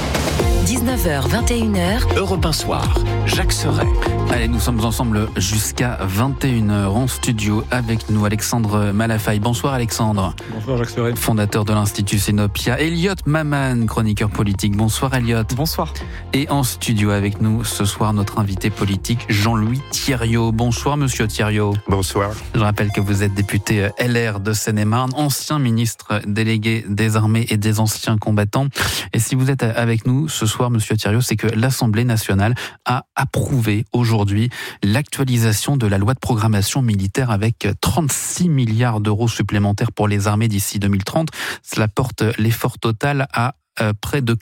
19h, 21h. Europe 1 Soir, Jacques Serret. Allez, nous sommes ensemble jusqu'à 21h en studio avec nous Alexandre Malafaille. Bonsoir Alexandre. Bonsoir Jacques Serret. Fondateur de l'Institut Sénopia. Elliot Maman, chroniqueur politique. Bonsoir Elliot. Bonsoir. Et en studio avec nous ce soir notre invité politique Jean-Louis Thiriot. Bonsoir Monsieur Thiriot. Bonsoir. Je rappelle que vous êtes député LR de Seine-et-Marne, ancien ministre délégué des armées et des anciens combattants. Et si vous êtes avec nous ce soir Monsieur Thiriot, c'est que l'Assemblée nationale a approuvé aujourd'hui l'actualisation de la loi de programmation militaire avec 36 milliards d'euros supplémentaires pour les armées d'ici 2030. Cela porte l'effort total à près de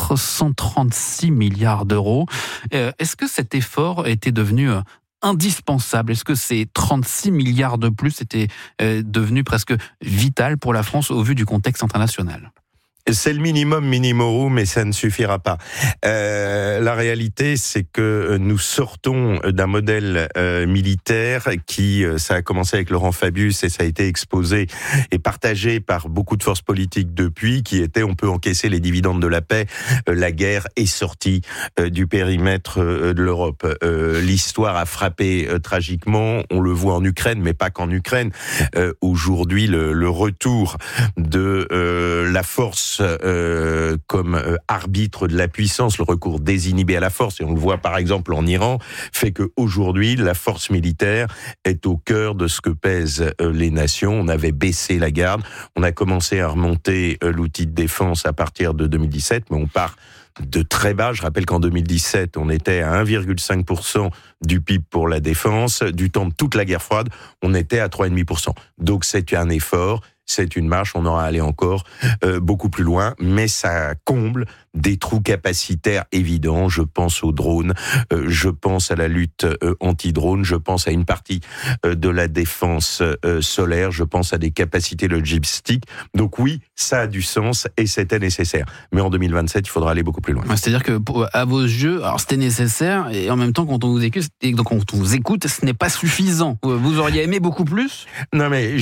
436 milliards d'euros. Est-ce que cet effort était devenu indispensable? Est-ce que ces 36 milliards de plus étaient devenus presque vital pour la France au vu du contexte international? C'est le minimum minimorum, mais ça ne suffira pas. La réalité, c'est que nous sortons d'un modèle militaire qui, ça a commencé avec Laurent Fabius et ça a été exposé et partagé par beaucoup de forces politiques depuis, qui était on peut encaisser les dividendes de la paix, la guerre est sortie du périmètre de l'Europe. L'histoire a frappé tragiquement, on le voit en Ukraine, mais pas qu'en Ukraine. Aujourd'hui, le retour de la force comme arbitre de la puissance, le recours désinhibé à la force, et on le voit par exemple en Iran, fait qu'aujourd'hui, la force militaire est au cœur de ce que pèsent les nations. On avait baissé la garde, on a commencé à remonter l'outil de défense à partir de 2017, mais on part de très bas. Je rappelle qu'en 2017, on était à 1,5% du PIB pour la défense. Du temps de toute la guerre froide, on était à 3,5%. Donc c'est un effort, c'est une marche, on aura allé encore beaucoup plus loin, mais ça comble des trous capacitaires évidents. Je pense aux drones, je pense à la lutte anti-drone, je pense à une partie de la défense solaire, je pense à des capacités logistiques. Donc oui, ça a du sens et c'était nécessaire. Mais en 2027, il faudra aller beaucoup plus loin. C'est-à-dire que, à vos yeux, alors c'était nécessaire et en même temps, quand on vous écoute, ce n'est pas suffisant. Vous auriez aimé beaucoup plus ? Non, mais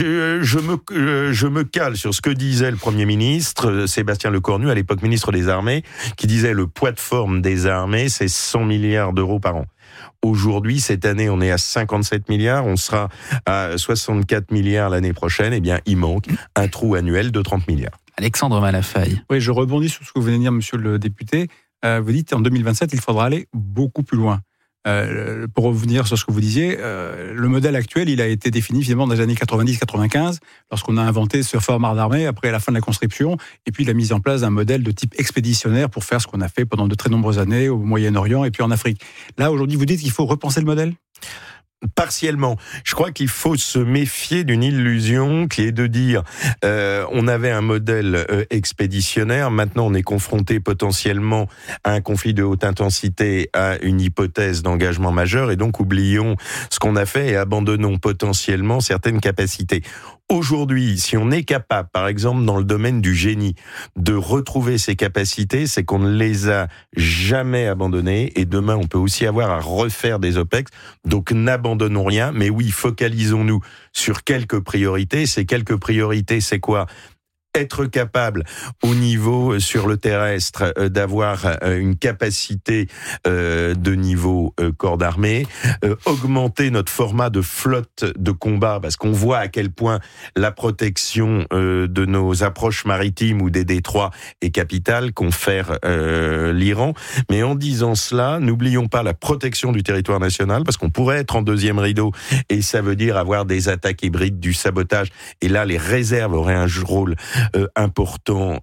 je me cale sur ce que disait le Premier ministre, Sébastien Lecornu, à l'époque ministre des Armées, qui disait le poids de forme des armées, c'est 100 milliards d'euros par an. Aujourd'hui, cette année, on est à 57 milliards, on sera à 64 milliards l'année prochaine, eh bien, il manque un trou annuel de 30 milliards. Alexandre Malafaille. Oui, je rebondis sur ce que vous venez de dire, monsieur le député. vous dites en 2027, il faudra aller beaucoup plus loin. Pour revenir sur ce que vous disiez, le modèle actuel, il a été défini finalement dans les années 90-95, lorsqu'on a inventé ce format d'armée après la fin de la conscription, et puis la mise en place d'un modèle de type expéditionnaire pour faire ce qu'on a fait pendant de très nombreuses années au Moyen-Orient et puis en Afrique. Là, aujourd'hui, vous dites qu'il faut repenser le modèle ? Partiellement. Je crois qu'il faut se méfier d'une illusion qui est de dire on avait un modèle expéditionnaire, maintenant on est confronté potentiellement à un conflit de haute intensité, à une hypothèse d'engagement majeur, et donc oublions ce qu'on a fait et abandonnons potentiellement certaines capacités. Aujourd'hui, si on est capable, par exemple dans le domaine du génie, de retrouver ces capacités, c'est qu'on ne les a jamais abandonnées, et demain on peut aussi avoir à refaire des OPEX, donc n'abandonnons rien, mais oui, focalisons-nous sur quelques priorités. Ces quelques priorités, c'est quoi ? Être capable au niveau sur le terrestre d'avoir une capacité de niveau corps d'armée, augmenter notre format de flotte de combat, parce qu'on voit à quel point la protection de nos approches maritimes ou des détroits est capitale, confère l'Iran. Mais en disant cela, n'oublions pas la protection du territoire national, parce qu'on pourrait être en deuxième rideau, et ça veut dire avoir des attaques hybrides, du sabotage, et là les réserves auraient un rôle important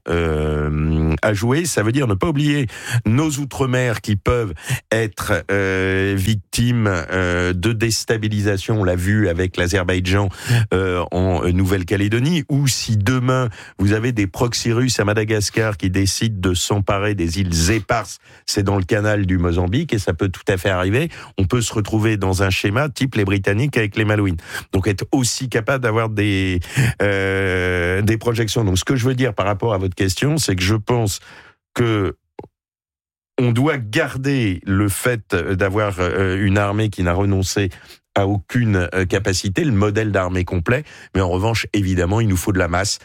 à jouer. Ça veut dire ne pas oublier nos outre-mer qui peuvent être victimes de déstabilisation. On l'a vu avec l'Azerbaïdjan en Nouvelle-Calédonie, ou si demain vous avez des proxys russes à Madagascar qui décident de s'emparer des îles éparses, c'est dans le canal du Mozambique, et ça peut tout à fait arriver. On peut se retrouver dans un schéma type les Britanniques avec les Malouines. Donc être aussi capable d'avoir des projections. Donc ce que je veux dire par rapport à votre question, c'est que je pense que on doit garder le fait d'avoir une armée qui n'a renoncé à aucune capacité, le modèle d'armée complet, mais en revanche, évidemment, il nous faut de la masse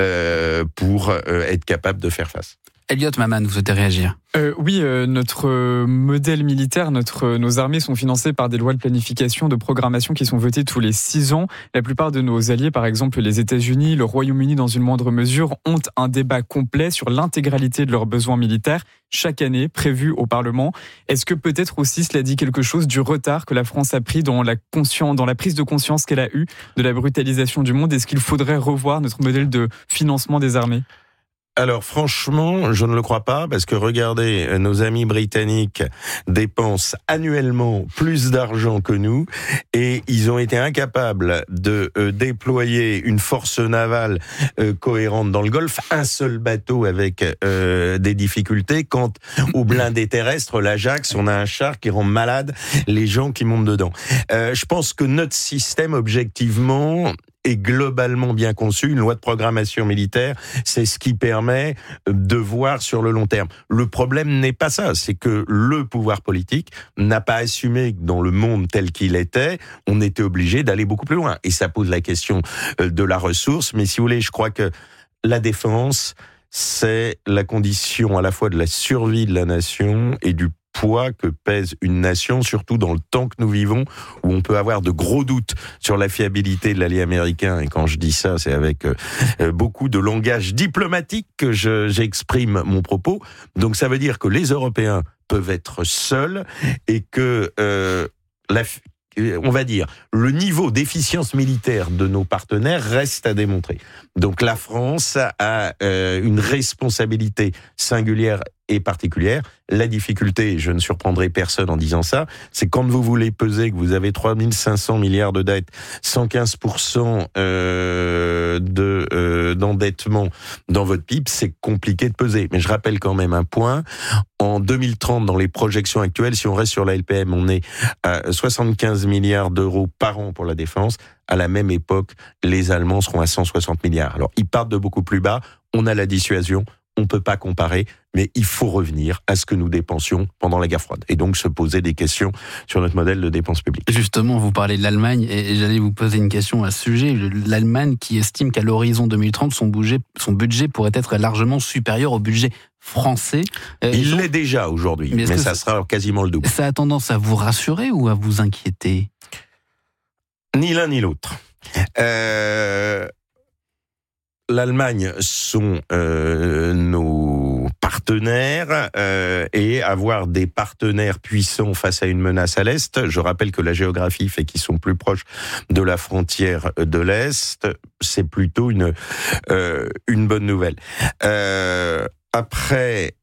pour être capable de faire face. Elliot Maman, vous souhaitez réagir ? Oui, notre modèle militaire, nos armées sont financées par des lois de planification, de programmation qui sont votées tous les 6 ans. La plupart de nos alliés, par exemple les États-Unis, le Royaume-Uni dans une moindre mesure, ont un débat complet sur l'intégralité de leurs besoins militaires chaque année, prévu au Parlement. Est-ce que peut-être aussi cela dit quelque chose du retard que la France a pris dans la prise de conscience qu'elle a eue de la brutalisation du monde ? Est-ce qu'il faudrait revoir notre modèle de financement des armées ? Alors franchement, je ne le crois pas, parce que regardez, nos amis britanniques dépensent annuellement plus d'argent que nous, et ils ont été incapables de déployer une force navale cohérente dans le Golfe, un seul bateau avec des difficultés. Quant aux blindés terrestres, l'Ajax, on a un char qui rend malade les gens qui montent dedans. Je pense que notre système, objectivement, est globalement bien conçu. Une loi de programmation militaire, c'est ce qui permet de voir sur le long terme. Le problème n'est pas ça, c'est que le pouvoir politique n'a pas assumé que dans le monde tel qu'il était, on était obligé d'aller beaucoup plus loin. Et ça pose la question de la ressource. Mais si vous voulez, je crois que la défense, c'est la condition à la fois de la survie de la nation et du poids que pèse une nation, surtout dans le temps que nous vivons, où on peut avoir de gros doutes sur la fiabilité de l'allié américain. Et quand je dis ça, c'est avec beaucoup de langage diplomatique que j'exprime mon propos. Donc ça veut dire que les Européens peuvent être seuls, et que on va dire, le niveau d'efficience militaire de nos partenaires reste à démontrer. Donc la France a une responsabilité singulière et particulière. La difficulté, je ne surprendrai personne en disant ça, c'est quand vous voulez peser que vous avez 3500 milliards de dettes, 115% d'endettement dans votre PIB, c'est compliqué de peser. Mais je rappelle quand même un point. En 2030, dans les projections actuelles, si on reste sur la LPM, on est à 75 milliards d'euros par an pour la défense. À la même époque, les Allemands seront à 160 milliards. Alors, ils partent de beaucoup plus bas. On a la dissuasion. On ne peut pas comparer, mais il faut revenir à ce que nous dépensions pendant la guerre froide. Et donc se poser des questions sur notre modèle de dépenses publiques. Justement, vous parlez de l'Allemagne, et j'allais vous poser une question à ce sujet. L'Allemagne qui estime qu'à l'horizon 2030, son budget pourrait être largement supérieur au budget français. Il l'est déjà aujourd'hui, mais ça sera quasiment le double. Ça a tendance à vous rassurer ou à vous inquiéter ? Ni l'un ni l'autre. l'Allemagne sont nos partenaires et avoir des partenaires puissants face à une menace à l'Est. Je rappelle que la géographie fait qu'ils sont plus proches de la frontière de l'Est. C'est plutôt une bonne nouvelle. Après...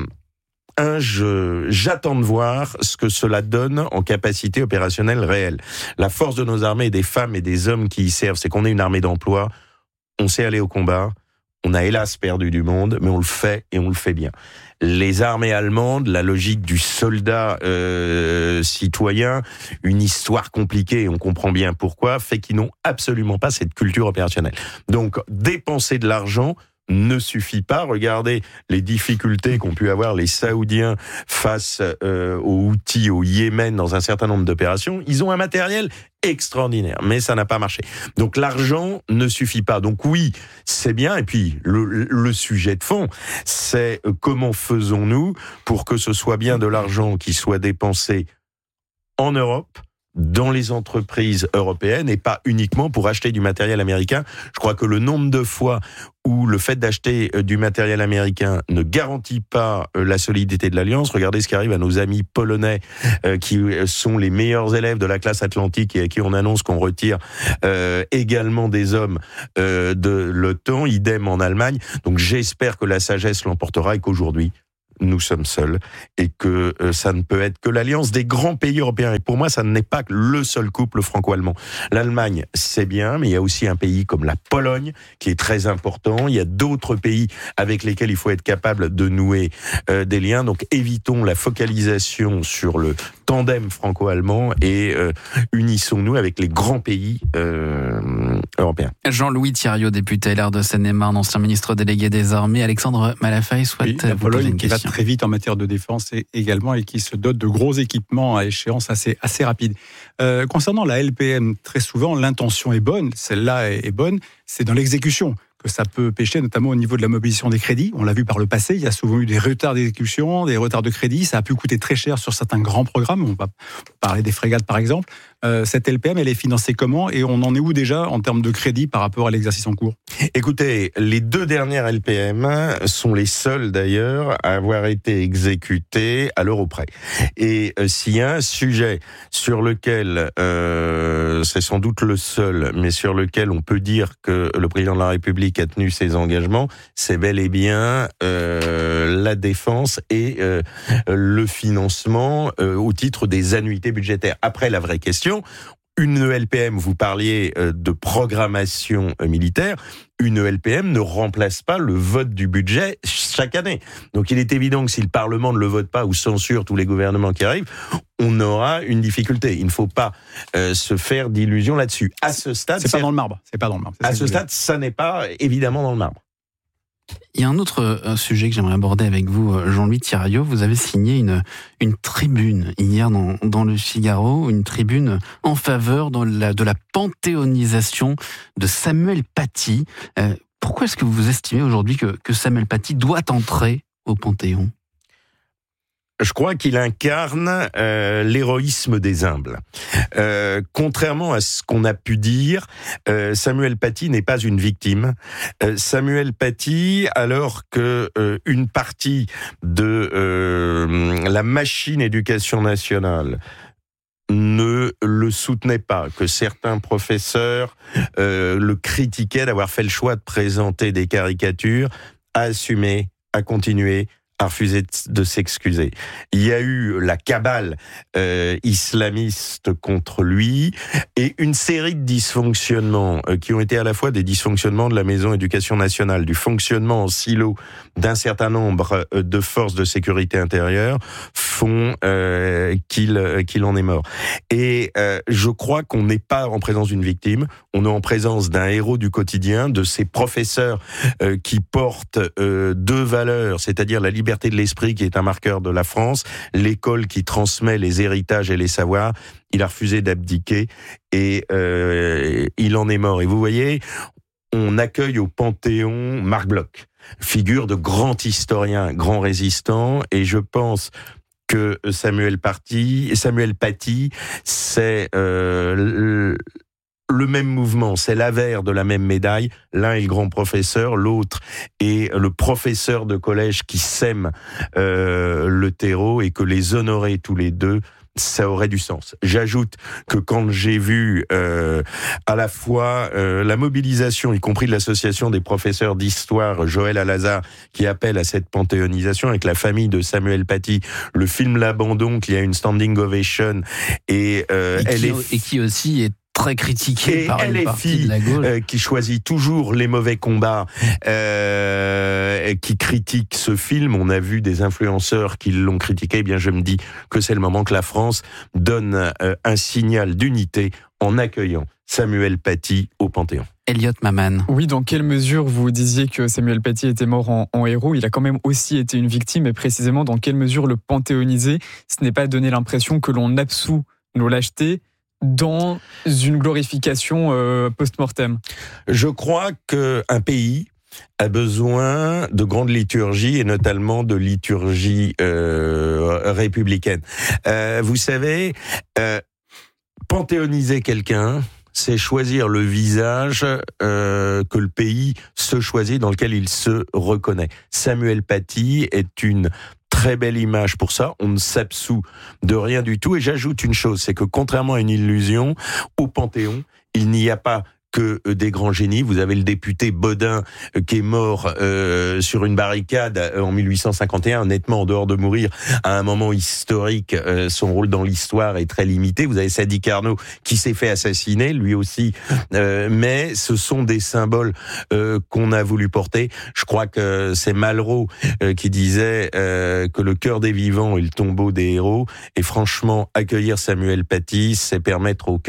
j'attends de voir ce que cela donne en capacité opérationnelle réelle. La force de nos armées, des femmes et des hommes qui y servent, c'est qu'on est une armée d'emploi. On sait aller au combat. On a hélas perdu du monde, mais on le fait et on le fait bien. Les armées allemandes, la logique du soldat citoyen, une histoire compliquée, on comprend bien pourquoi, fait qu'ils n'ont absolument pas cette culture opérationnelle. Donc, dépenser de l'argent ne suffit pas. Regardez les difficultés qu'ont pu avoir les Saoudiens face aux Houthis au Yémen dans un certain nombre d'opérations. Ils ont un matériel extraordinaire, mais ça n'a pas marché. Donc l'argent ne suffit pas. Donc oui, c'est bien. Et puis le sujet de fond, c'est comment faisons-nous pour que ce soit bien de l'argent qui soit dépensé en Europe, dans les entreprises européennes et pas uniquement pour acheter du matériel américain. Je crois que le nombre de fois où le fait d'acheter du matériel américain ne garantit pas la solidité de l'Alliance, regardez ce qui arrive à nos amis polonais qui sont les meilleurs élèves de la classe atlantique et à qui on annonce qu'on retire également des hommes de l'OTAN, idem en Allemagne. Donc j'espère que la sagesse l'emportera et qu'aujourd'hui, nous sommes seuls et que ça ne peut être que l'alliance des grands pays européens. Et pour moi, ça n'est pas le seul couple franco-allemand. L'Allemagne, c'est bien, mais il y a aussi un pays comme la Pologne qui est très important. Il y a d'autres pays avec lesquels il faut être capable de nouer des liens. Donc évitons la focalisation sur le tandem franco-allemand et unissons-nous avec les grands pays européens. Jean-Louis Thiriot, député LR de Seine-et-Marne, ancien ministre délégué des Armées. Alexandre Malafaye souhaite la vous poser Pologne une qui va question. très vite en matière de défense également et qui se dote de gros équipements à échéance assez rapide. Concernant la LPM, très souvent l'intention est bonne, celle-là est bonne, c'est dans l'exécution que ça peut pêcher, notamment au niveau de la mobilisation des crédits. On l'a vu par le passé, il y a souvent eu des retards d'exécution, des retards de crédit, ça a pu coûter très cher sur certains grands programmes, on va parler des frégates par exemple. Cette LPM, elle est financée comment et on en est où déjà en termes de crédit par rapport à l'exercice en cours ? Écoutez, les 2 dernières LPM sont les seules d'ailleurs à avoir été exécutées à l'euro près. Et s'il y a un sujet sur lequel, c'est sans doute le seul, mais sur lequel on peut dire que le président de la République a tenu ses engagements, c'est bel et bien la défense et le financement au titre des annuités budgétaires. Après, la vraie question, une LPM, vous parliez de programmation militaire, une LPM ne remplace pas le vote du budget chaque année. Donc il est évident que si le Parlement ne le vote pas ou censure tous les gouvernements qui arrivent, on aura une difficulté. Il ne faut pas se faire d'illusions là-dessus. À ce stade, c'est pas dans le marbre. C'est pas dans le marbre. À ce stade, ça n'est pas évidemment dans le marbre. Il y a un autre sujet que j'aimerais aborder avec vous, Jean-Louis Thiriot. Vous avez signé une tribune hier dans le Figaro, une tribune en faveur de la panthéonisation de Samuel Paty. Pourquoi est-ce que vous estimez aujourd'hui que Samuel Paty doit entrer au Panthéon ? Je crois qu'il incarne l'héroïsme des humbles. Contrairement à ce qu'on a pu dire, Samuel Paty n'est pas une victime. Samuel Paty, alors que une partie de la machine éducation nationale ne le soutenait pas, que certains professeurs le critiquaient d'avoir fait le choix de présenter des caricatures, a assumé, a continué, a refusé de s'excuser. Il y a eu la cabale islamiste contre lui et une série de dysfonctionnements qui ont été à la fois des dysfonctionnements de la Maison Éducation Nationale, du fonctionnement en silo d'un certain nombre de forces de sécurité intérieure font qu'il en est mort. Et je crois qu'on n'est pas en présence d'une victime, on est en présence d'un héros du quotidien, de ces professeurs qui portent 2 valeurs, c'est-à-dire la liberté de l'esprit qui est un marqueur de la France, l'école qui transmet les héritages et les savoirs. Il a refusé d'abdiquer et il en est mort. Et vous voyez, on accueille au Panthéon Marc Bloch, figure de grand historien, grand résistant, et je pense que Samuel Paty, c'est le même mouvement, c'est l'avers de la même médaille. L'un est le grand professeur, l'autre est le professeur de collège qui sème le terreau, et que les honorer tous les deux, ça aurait du sens. J'ajoute que quand j'ai vu à la fois la mobilisation, y compris de l'association des professeurs d'histoire, Joël Alazard, qui appelle à cette panthéonisation avec la famille de Samuel Paty, le film L'Abandon, qui a une standing ovation, et qui aussi est très critiqué par une partie de la gauche, qui choisit toujours les mauvais combats, qui critique ce film. On a vu des influenceurs qui l'ont critiqué. Eh bien, je me dis que c'est le moment que la France donne un signal d'unité en accueillant Samuel Paty au Panthéon. Elliot Maman. Oui, dans quelle mesure vous disiez que Samuel Paty était mort en héros? Il a quand même aussi été une victime, et précisément dans quelle mesure le panthéoniser, ce n'est pas donner l'impression que l'on absout nos lâchetés dans une glorification post-mortem? Je crois qu'un pays a besoin de grandes liturgies, et notamment de liturgies républicaines. Vous savez, panthéoniser quelqu'un, c'est choisir le visage que le pays se choisit, dans lequel il se reconnaît. Samuel Paty est une très belle image pour ça. On ne s'absout de rien du tout. Et j'ajoute une chose, c'est que contrairement à une illusion, au Panthéon, il n'y a pas que des grands génies. Vous avez le député Bodin qui est mort sur une barricade en 1851, honnêtement, en dehors de mourir à un moment historique. Son rôle dans l'histoire est très limité. Vous avez Sadi Carnot qui s'est fait assassiner, lui aussi. Mais ce sont des symboles qu'on a voulu porter. Je crois que c'est Malraux qui disait que le cœur des vivants est le tombeau des héros. Et franchement, accueillir Samuel Paty, c'est permettre au cœur